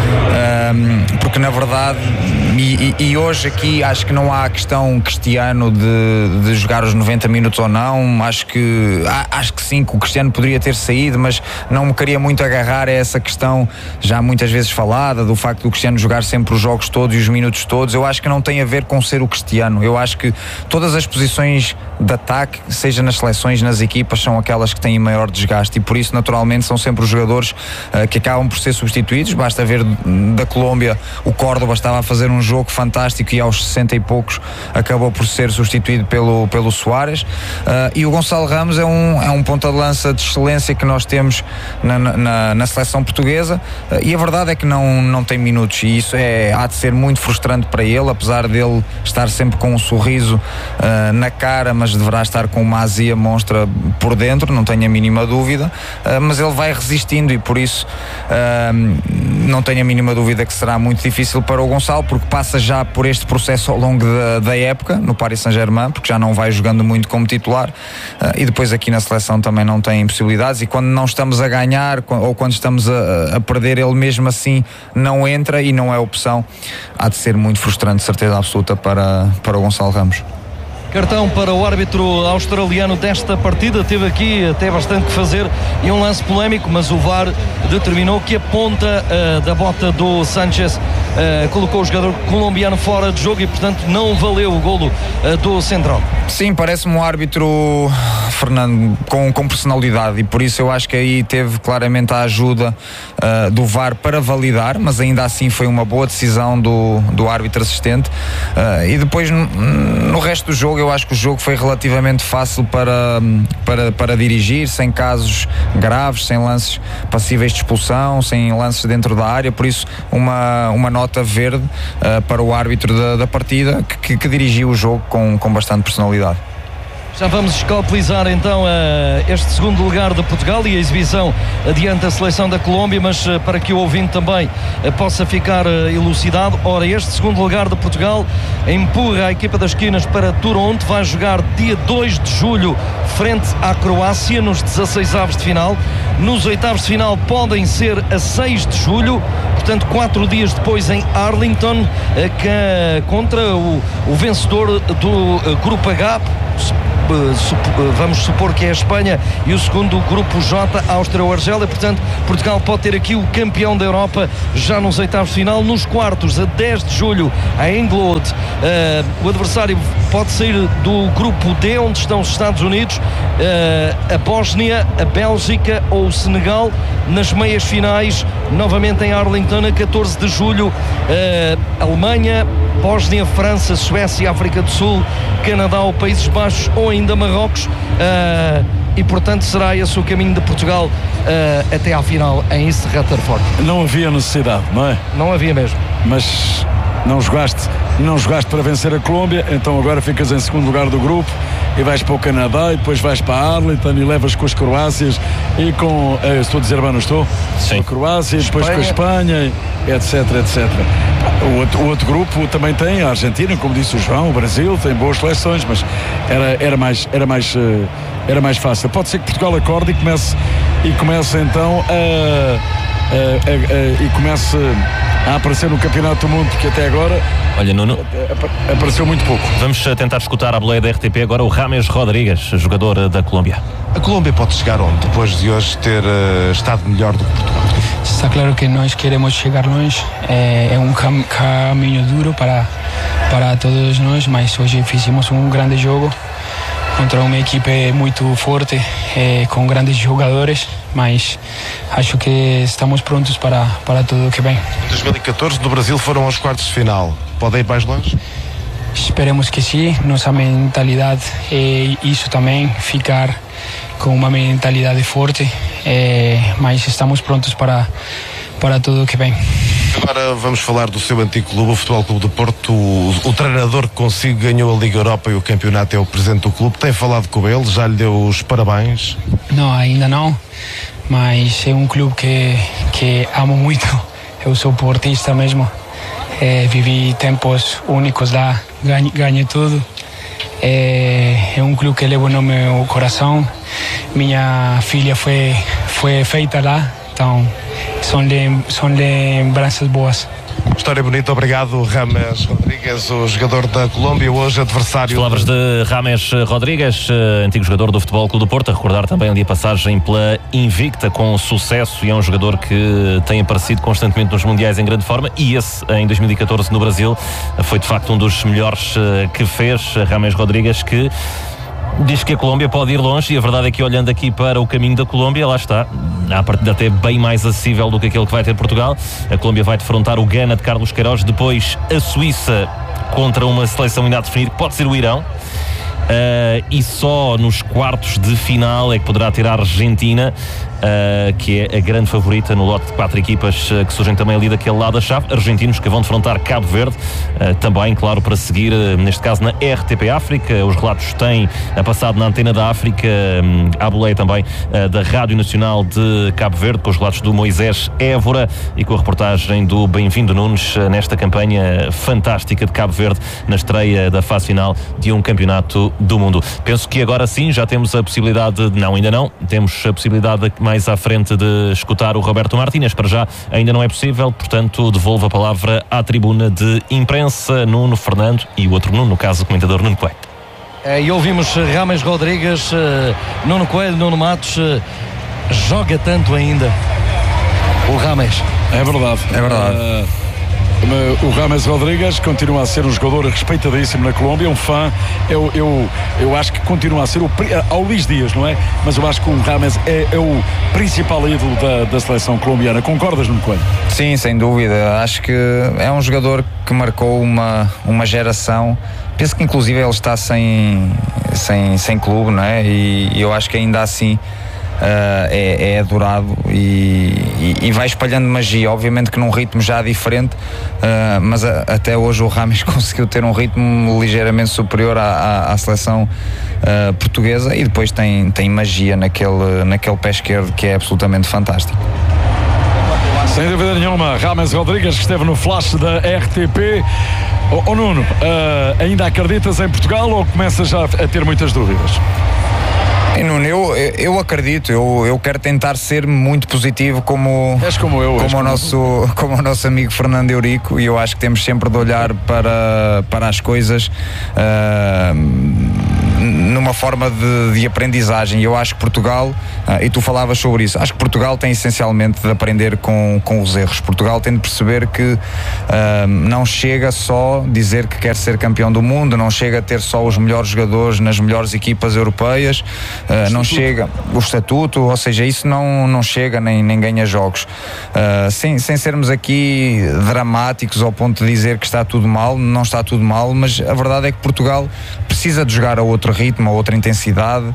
porque na verdade e hoje aqui acho que não há a questão Cristiano de jogar os 90 minutos ou não. Acho que sim, que o Cristiano poderia ter saído, mas não me queria muito agarrar a essa questão já muitas vezes falada, do facto do Cristiano jogar sempre os jogos todos e os minutos todos. Eu acho que não tem a ver com ser o Cristiano. Eu acho que todas as posições de ataque, seja nas seleções, nas equipas, são aquelas que têm maior desgaste e por isso naturalmente são sempre os jogadores que acabam por ser substituídos. Basta ver da Colômbia, o Córdoba estava a fazer um jogo fantástico e aos 60 e poucos acabou por ser substituído pelo Soares, e o Gonçalo Ramos é um ponta de lança de excelência que nós temos na seleção portuguesa, e a verdade é que não tem minutos e isso há de ser muito frustrante para ele, apesar dele estar sempre com um sorriso na cara, mas deverá estar com uma azia monstra por dentro, não tenho a mínima dúvida, mas ele vai resistindo e por isso não tenho a mínima dúvida que será muito difícil para o Gonçalo, porque passa já por este processo ao longo da época no Paris Saint-Germain, porque já não vai jogando muito como titular, e depois aqui na seleção também não tem possibilidades, e quando não estamos a ganhar ou quando estamos a perder, ele mesmo assim não entra e não é opção. Há de ser muito frustrante, certeza absoluta, para o Gonçalo Ramos. Cartão para o árbitro australiano desta partida, teve aqui até bastante que fazer e um lance polémico, mas o VAR determinou que a ponta da bota do Sánchez colocou o jogador colombiano fora de jogo e, portanto, não valeu o golo do central. Sim, parece-me um árbitro, Fernando, com personalidade, e por isso eu acho que aí teve claramente a ajuda do VAR para validar, mas ainda assim foi uma boa decisão do árbitro assistente. E depois no resto do jogo eu acho que o jogo foi relativamente fácil para dirigir, sem casos graves, sem lances passíveis de expulsão, sem lances dentro da área, por isso uma nota verde para o árbitro da partida que dirigiu o jogo com bastante personalidade. Já vamos escalpelizar então este segundo lugar de Portugal e a exibição diante da seleção da Colômbia, mas para que o ouvinte também possa ficar elucidado, ora, este segundo lugar de Portugal empurra a equipa das Esquinas para Toronto, vai jogar dia 2 de julho frente à Croácia nos 16avos de final. Nos oitavos de final podem ser a 6 de julho, portanto 4 dias depois em Arlington, contra o vencedor do Grupo H. Vamos supor que é a Espanha, e o segundo grupo J, Áustria ou Argélia. Portanto, Portugal pode ter aqui o campeão da Europa já nos oitavos de final. Nos quartos, a 10 de julho, a England, o adversário pode sair do grupo D, onde estão os Estados Unidos, a Bósnia, a Bélgica ou o Senegal. Nas meias finais, novamente em Arlington, a 14 de julho, Alemanha, Bósnia, França, Suécia, África do Sul, Canadá ou Países Baixos ou ainda Marrocos, e portanto será esse o caminho de Portugal até à final em East Rutherford. Não havia necessidade, não é? Não havia mesmo. Mas não jogaste para vencer a Colômbia, então agora ficas em segundo lugar do grupo e vais para o Canadá e depois vais para a Arlington e levas com as Croácias e com, estou a dizer bem, não estou? Sim. Com a Croácia e depois com a Espanha, etc, etc. O outro grupo também tem a Argentina, como disse o João, o Brasil, tem boas seleções, mas era mais fácil. Pode ser que Portugal acorde e comece então e comece a aparecer no Campeonato do Mundo, porque até agora, olha, Nuno, apareceu muito pouco. Vamos tentar escutar a boleia da RTP agora o James Rodríguez, jogador da Colômbia. A Colômbia pode chegar onde, depois de hoje ter estado melhor do que Portugal? Está claro que nós queremos chegar longe, é caminho duro para todos nós, mas hoje fizemos grande jogo contra uma equipe muito forte, com grandes jogadores, mas acho que estamos prontos para tudo o que vem. Em 2014 no Brasil foram aos quartos de final, podem ir mais longe? Esperemos que sim, nossa mentalidade é isso também, ficar com uma mentalidade forte, mas estamos prontos para tudo o que vem. Agora vamos falar do seu antigo clube, o Futebol Clube do Porto. O treinador que consigo ganhou a Liga Europa e o campeonato é o presidente do clube. Tem falado com ele? Já lhe deu os parabéns? Não, ainda não, mas é clube que amo muito. Eu sou portista mesmo, vivi tempos únicos lá, ganhei tudo. É clube que levo no meu coração. Minha filha foi feita lá, então são lembranças boas. História bonita, obrigado James Rodríguez, o jogador da Colômbia, hoje adversário. As palavras de James Rodríguez, antigo jogador do Futebol Clube do Porto, a recordar também ali a passagem pela Invicta com sucesso, e é um jogador que tem aparecido constantemente nos mundiais em grande forma, e esse em 2014 no Brasil foi de facto um dos melhores que fez. James Rodríguez, que diz que a Colômbia pode ir longe, e a verdade é que, olhando aqui para o caminho da Colômbia, lá está, à partida até bem mais acessível do que aquele que vai ter Portugal. A Colômbia vai defrontar o Ghana de Carlos Queiroz, depois a Suíça contra uma seleção ainda a definir, que pode ser o Irão, e só nos quartos de final é que poderá ter a Argentina, que é a grande favorita no lote de 4 equipas que surgem também ali daquele lado da chave. Argentinos que vão defrontar Cabo Verde, também, claro, para seguir, neste caso na RTP África. Os relatos têm passado na Antena da África, à boleia também da Rádio Nacional de Cabo Verde, com os relatos do Moisés Évora e com a reportagem do Bem-vindo Nunes nesta campanha fantástica de Cabo Verde na estreia da fase final de um campeonato do mundo. Penso que agora sim já temos a possibilidade ainda não, temos a possibilidade mais à frente de escutar o Roberto Martínez. Para já ainda não é possível, portanto devolvo a palavra à tribuna de imprensa, Nuno, Fernando e o outro Nuno, no caso o comentador Nuno Coelho. E ouvimos James Rodríguez, Nuno Coelho, Nuno Matos, joga tanto ainda o James. É verdade. o James Rodrigues continua a ser um jogador respeitadíssimo na Colômbia, um fã. Eu acho que continua a ser ao Luís Dias, não é? Mas eu acho que o James é o principal ídolo da seleção colombiana. Concordas, Nuno Coelho? Sim, sem dúvida. Acho que é um jogador que marcou uma geração. Penso que inclusive ele está sem clube, não é? E eu acho que ainda assim é adorado e vai espalhando magia, obviamente que num ritmo já diferente, mas até hoje o Rames conseguiu ter um ritmo ligeiramente superior à seleção portuguesa, e depois tem magia naquele pé esquerdo que é absolutamente fantástico. Sem dúvida nenhuma, James Rodrigues, que esteve no flash da RTP. Nuno, ainda acreditas em Portugal ou começas já a ter muitas dúvidas? Nuno, eu acredito, eu quero tentar ser muito positivo como o nosso amigo Fernando Eurico, e eu acho que temos sempre de olhar para as coisas numa forma de aprendizagem. Eu acho que Portugal, e tu falavas sobre isso, acho que Portugal tem essencialmente de aprender com os erros. Portugal tem de perceber que não chega só dizer que quer ser campeão do mundo, não chega a ter só os melhores jogadores nas melhores equipas europeias, não chega o estatuto, ou seja, isso não chega nem ganha jogos. Sem sermos aqui dramáticos ao ponto de dizer que está tudo mal, não está tudo mal, mas a verdade é que Portugal precisa de jogar a outro ritmo, a outra intensidade.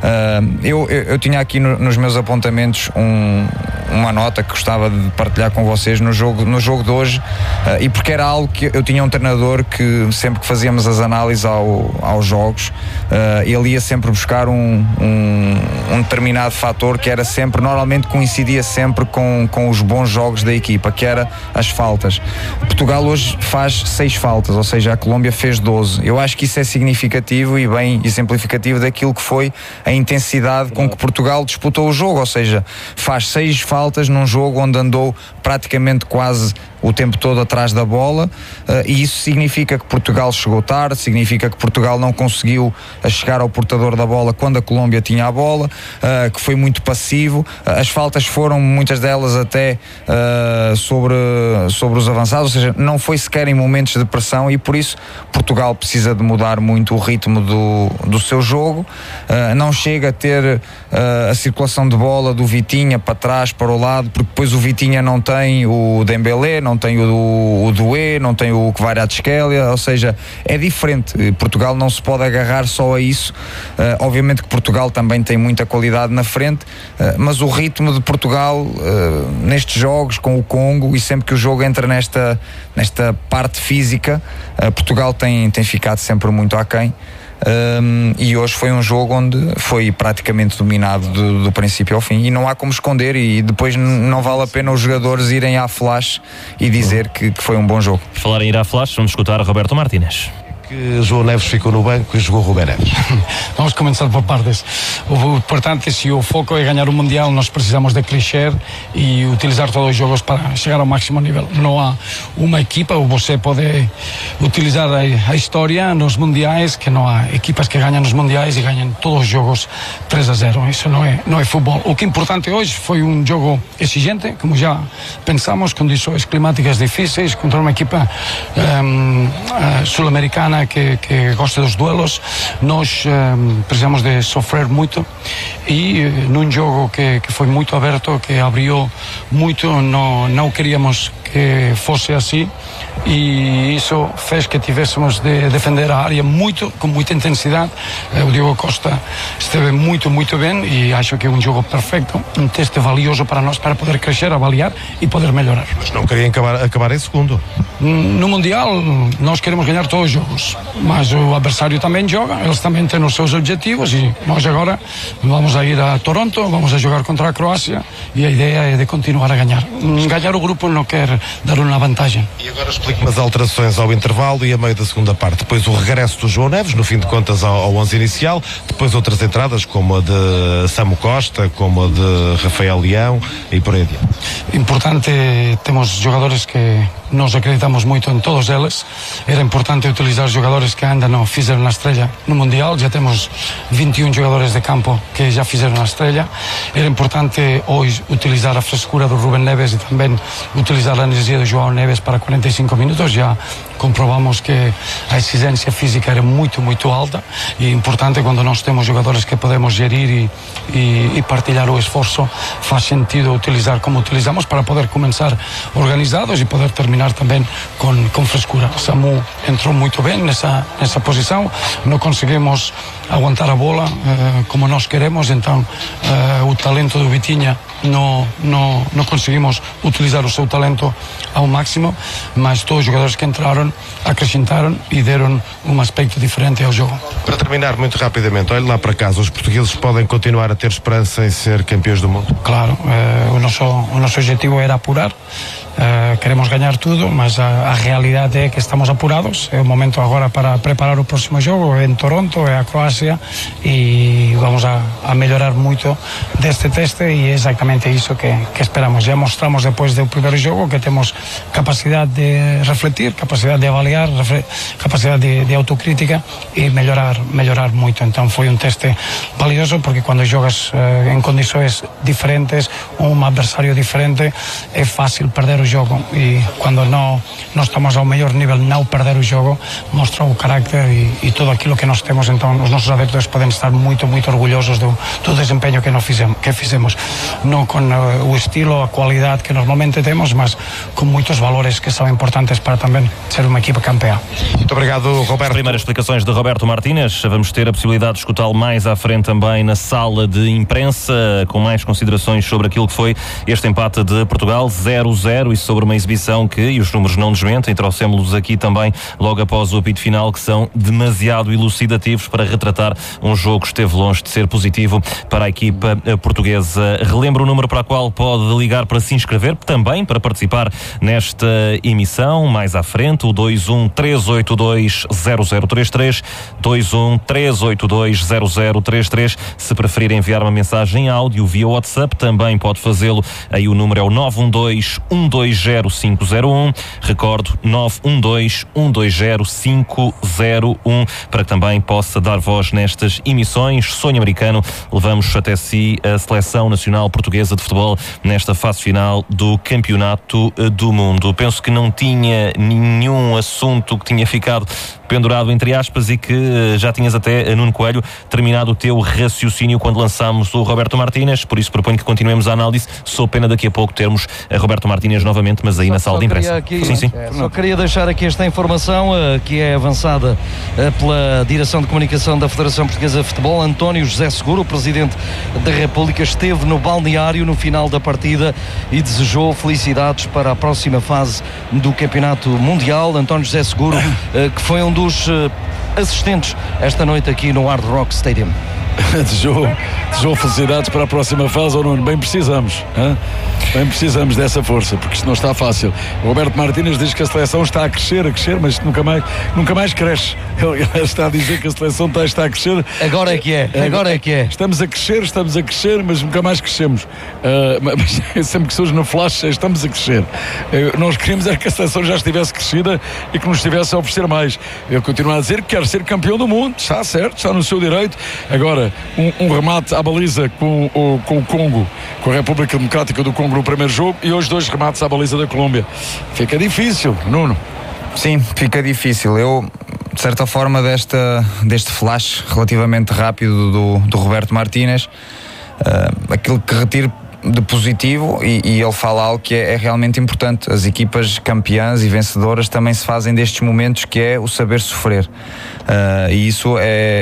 Eu tinha aqui nos meus apontamentos uma nota que gostava de partilhar com vocês no jogo de hoje, e porque era algo que eu tinha um treinador que sempre que fazíamos as análises aos jogos, ele ia sempre buscar um determinado fator que era sempre, normalmente coincidia sempre com os bons jogos da equipa, que era as faltas. Portugal hoje faz 6 faltas, ou seja, a Colômbia fez 12. Eu acho que isso é significativo e bem exemplificativo daquilo que foi a intensidade com que Portugal disputou o jogo, ou seja, faz 6 faltas num jogo onde andou praticamente quase o tempo todo atrás da bola, e isso significa que Portugal chegou tarde, significa que Portugal não conseguiu chegar ao portador da bola quando a Colômbia tinha a bola, que foi muito passivo. As faltas foram, muitas delas até sobre os avançados, ou seja, não foi sequer em momentos de pressão, e por isso Portugal precisa de mudar muito o ritmo do seu jogo. Não chega a ter a circulação de bola do Vitinha para trás, para o lado, porque depois o Vitinha não tem o Dembélé, não tem o Doué, não tem o Kvaratskhelia, ou seja, é diferente. Portugal não se pode agarrar só a isso. Obviamente que Portugal também tem muita qualidade na frente, mas o ritmo de Portugal nestes jogos com o Congo, e sempre que o jogo entra nesta parte física, Portugal tem ficado sempre muito aquém. E hoje foi um jogo onde foi praticamente dominado do princípio ao fim, e não há como esconder, e depois não vale a pena os jogadores irem à flash e dizer que foi um bom jogo. Por falar em ir à flash, vamos escutar Roberto Martínez. Que João Neves ficou no banco e jogou Rubén Neves. Vamos começar por partes. O importante, se o foco é ganhar o Mundial, nós precisamos de crescer e utilizar todos os jogos para chegar ao máximo nível. Não há uma equipa, ou você pode utilizar a história nos Mundiais, que não há equipas que ganham nos Mundiais e ganham todos os jogos 3-0. Isso não é futebol. O que é importante hoje foi um jogo exigente, como já pensamos, condições climáticas difíceis, contra uma equipa sul-americana que gosta dos duelos. Nós precisamos de sofrer muito, e num jogo que foi muito aberto, que abriu muito, não queríamos que fosse assim, e isso fez que tivéssemos de defender a área com muita intensidade. O Diogo Costa esteve muito bem, e acho que é um jogo perfeito, um teste valioso para nós, para poder crescer, avaliar e poder melhorar. Mas não queriam acabar em segundo. No Mundial nós queremos ganhar todos os jogos, mas o adversário também joga, eles também têm os seus objetivos, e nós agora vamos a ir a Toronto, vamos a jogar contra a Croácia, e a ideia é de continuar a ganhar. Ganhar o grupo não quer dar uma vantagem. E agora explique-me as alterações ao intervalo e a meio da segunda parte. Depois o regresso do João Neves, no fim de contas ao 11 inicial, depois outras entradas como a de Samu Costa, como a de Rafael Leão e por aí adiante. Importante, temos jogadores que nós acreditamos muito em todos eles. Era importante utilizar jogadores que ainda não fizeram a estreia no Mundial. Já temos 21 jogadores de campo que já fizeram a estreia. Era importante hoje utilizar a frescura do Rubén Neves e também utilizar a energia do João Neves para 45 minutos. Já comprovamos que a exigência física era muito, muito alta, e é importante quando nós temos jogadores que podemos gerir e partilhar o esforço, faz sentido utilizar como utilizamos para poder começar organizados e poder terminar também com frescura. Samu entrou muito bem nessa posição, não conseguimos aguantar a bola como nós queremos, então o talento do Vitinha não conseguimos utilizar o seu talento ao máximo, mas todos os jogadores que entraram acrescentaram e deram um aspecto diferente ao jogo. Para terminar muito rapidamente, olhe lá para casa, os portugueses podem continuar a ter esperança em ser campeões do mundo? Claro, o nosso objetivo era apurar. Queremos ganhar tudo, mas a realidade é que estamos apurados. É o momento agora para preparar o próximo jogo, é em Toronto, é a Croácia, e vamos a melhorar muito deste teste, e é exatamente isso que esperamos. Já mostramos depois do primeiro jogo que temos capacidade de refletir, capacidade de avaliar, capacidade de autocrítica e melhorar muito. Então foi um teste valioso, porque quando jogas em condições diferentes, um adversário diferente, é fácil perder o jogo, e quando não estamos ao melhor nível, não perder o jogo mostra o carácter e tudo aquilo que nós temos. Então os nossos adeptos podem estar muito, muito orgulhosos do desempenho que fizemos, não com o estilo, a qualidade que normalmente temos, mas com muitos valores que são importantes para também ser uma equipa campeã. Muito obrigado, Roberto. As primeiras explicações de Roberto Martínez. Vamos ter a possibilidade de escutá-lo mais à frente também na sala de imprensa, com mais considerações sobre aquilo que foi este empate de Portugal 0-0, e sobre uma exibição que, e os números não desmentem, trouxemos-los aqui também logo após o apito final, que são demasiado elucidativos para retratar um jogo que esteve longe de ser positivo para a equipa portuguesa. Relembro o número para o qual pode ligar para se inscrever, também para participar nesta emissão mais à frente, o 21-382-0033, 21-382-0033. Se preferir enviar uma mensagem em áudio via WhatsApp, também pode fazê-lo. Aí o número é o 912-120-501. Recordo, 912-120-501, para que também possa dar voz nestas emissões. Sonho americano, levamos até si a Seleção Nacional Portuguesa de Futebol nesta fase final do Campeonato do Mundo. Penso que não tinha nenhum assunto que tinha ficado pendurado entre aspas, e que já tinhas até, Nuno Coelho, terminado o teu raciocínio quando lançámos o Roberto Martínez, por isso proponho que continuemos a análise. Sou pena daqui a pouco termos a Roberto Martínez novamente, mas aí na sala de imprensa. Sim. Só queria deixar aqui esta informação que é avançada pela Direção de Comunicação da Federação Portuguesa de Futebol. António José Seguro, o Presidente da República, esteve no balneário no final da partida e desejou felicidades para a próxima fase do Campeonato Mundial. António José Seguro, que foi um dos assistentes esta noite aqui no Hard Rock Stadium. Desejou felicidades para a próxima fase, ou Nuno? Bem precisamos, hein? Bem precisamos dessa força, porque isto não está fácil. O Roberto Martínez diz que a seleção está a crescer, mas isto nunca mais cresce. Ele está a dizer que a seleção está a crescer. Agora é que é. Estamos a crescer, mas nunca mais crescemos. Mas sempre que surge no flash, estamos a crescer. Nós queríamos que a seleção já estivesse crescida e que nos estivesse a oferecer mais. Eu continuo a dizer que quero ser campeão do mundo, está certo, está no seu direito. Agora, um remate à baliza com o Congo, com a República Democrática do Congo no primeiro jogo, e hoje 2 remates à baliza da Colômbia. Fica difícil, Nuno. Sim, fica difícil. Eu, de certa forma, deste flash relativamente rápido do Roberto Martínez, aquilo que retiro de positivo, e ele fala algo que é realmente importante. As equipas campeãs e vencedoras também se fazem destes momentos, que é o saber sofrer, e isso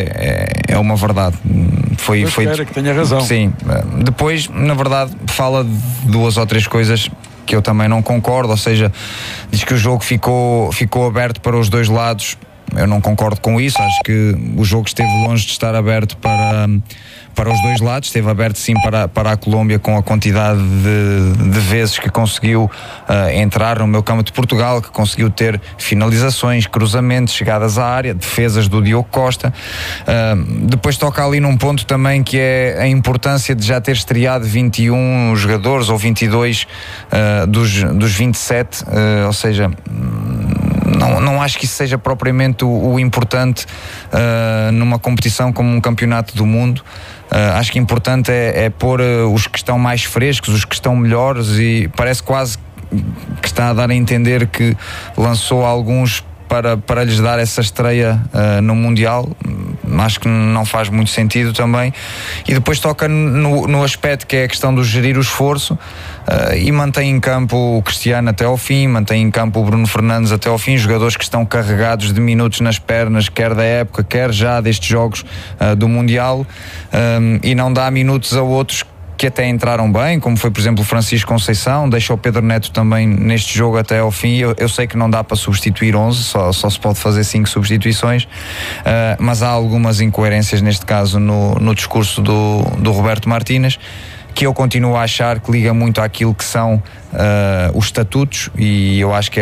é uma verdade. Foi que tenha razão. Sim. Depois, na verdade, fala de 2 ou 3 coisas que eu também não concordo, ou seja, diz que o jogo ficou aberto para os dois lados. eu não concordo com isso. Acho que o jogo esteve longe de estar aberto para os dois lados. Esteve aberto sim para a Colômbia, com a quantidade de vezes que conseguiu entrar no meio campo de Portugal, que conseguiu ter finalizações, cruzamentos, chegadas à área, defesas do Diogo Costa. Depois toca ali num ponto também, que é a importância de já ter estreado 21 jogadores ou 22 dos 27, ou seja, não acho que isso seja propriamente o importante numa competição como um campeonato do mundo. Acho que importante é pôr os que estão mais frescos, os que estão melhores, e parece quase que está a dar a entender que lançou alguns para lhes dar essa estreia no Mundial. Acho que não faz muito sentido também. E depois toca no aspecto que é a questão do gerir o esforço, e mantém em campo o Cristiano até ao fim, mantém em campo o Bruno Fernandes até ao fim, jogadores que estão carregados de minutos nas pernas, quer da época, quer já destes jogos do Mundial, e não dá minutos a outros que até entraram bem, como foi, por exemplo, o Francisco Conceição. Deixa o Pedro Neto também neste jogo até ao fim. Eu sei que não dá para substituir 11, só se pode fazer 5 substituições, mas há algumas incoerências neste caso no discurso do Roberto Martínez, que eu continuo a achar que liga muito àquilo que são os estatutos, e eu acho que é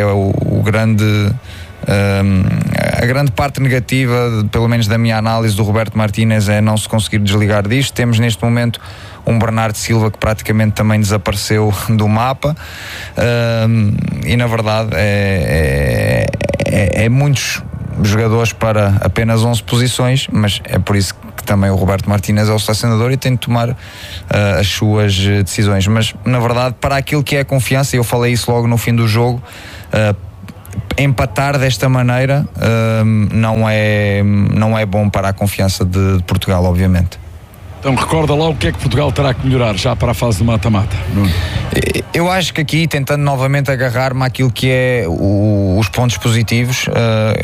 a grande parte negativa, pelo menos da minha análise, do Roberto Martínez, é não se conseguir desligar disto. Temos neste momento um Bernardo Silva que praticamente também desapareceu do mapa, e na verdade é muitos jogadores para apenas 11 posições, mas é por isso que também o Roberto Martínez é o selecionador e tem de tomar as suas decisões. Mas na verdade, para aquilo que é a confiança, e eu falei isso logo no fim do jogo, empatar desta maneira não é bom para a confiança de Portugal, obviamente. Então recorda lá o que é que Portugal terá que melhorar já para a fase de mata-mata. Eu acho que aqui, tentando novamente agarrar-me àquilo que é os pontos positivos,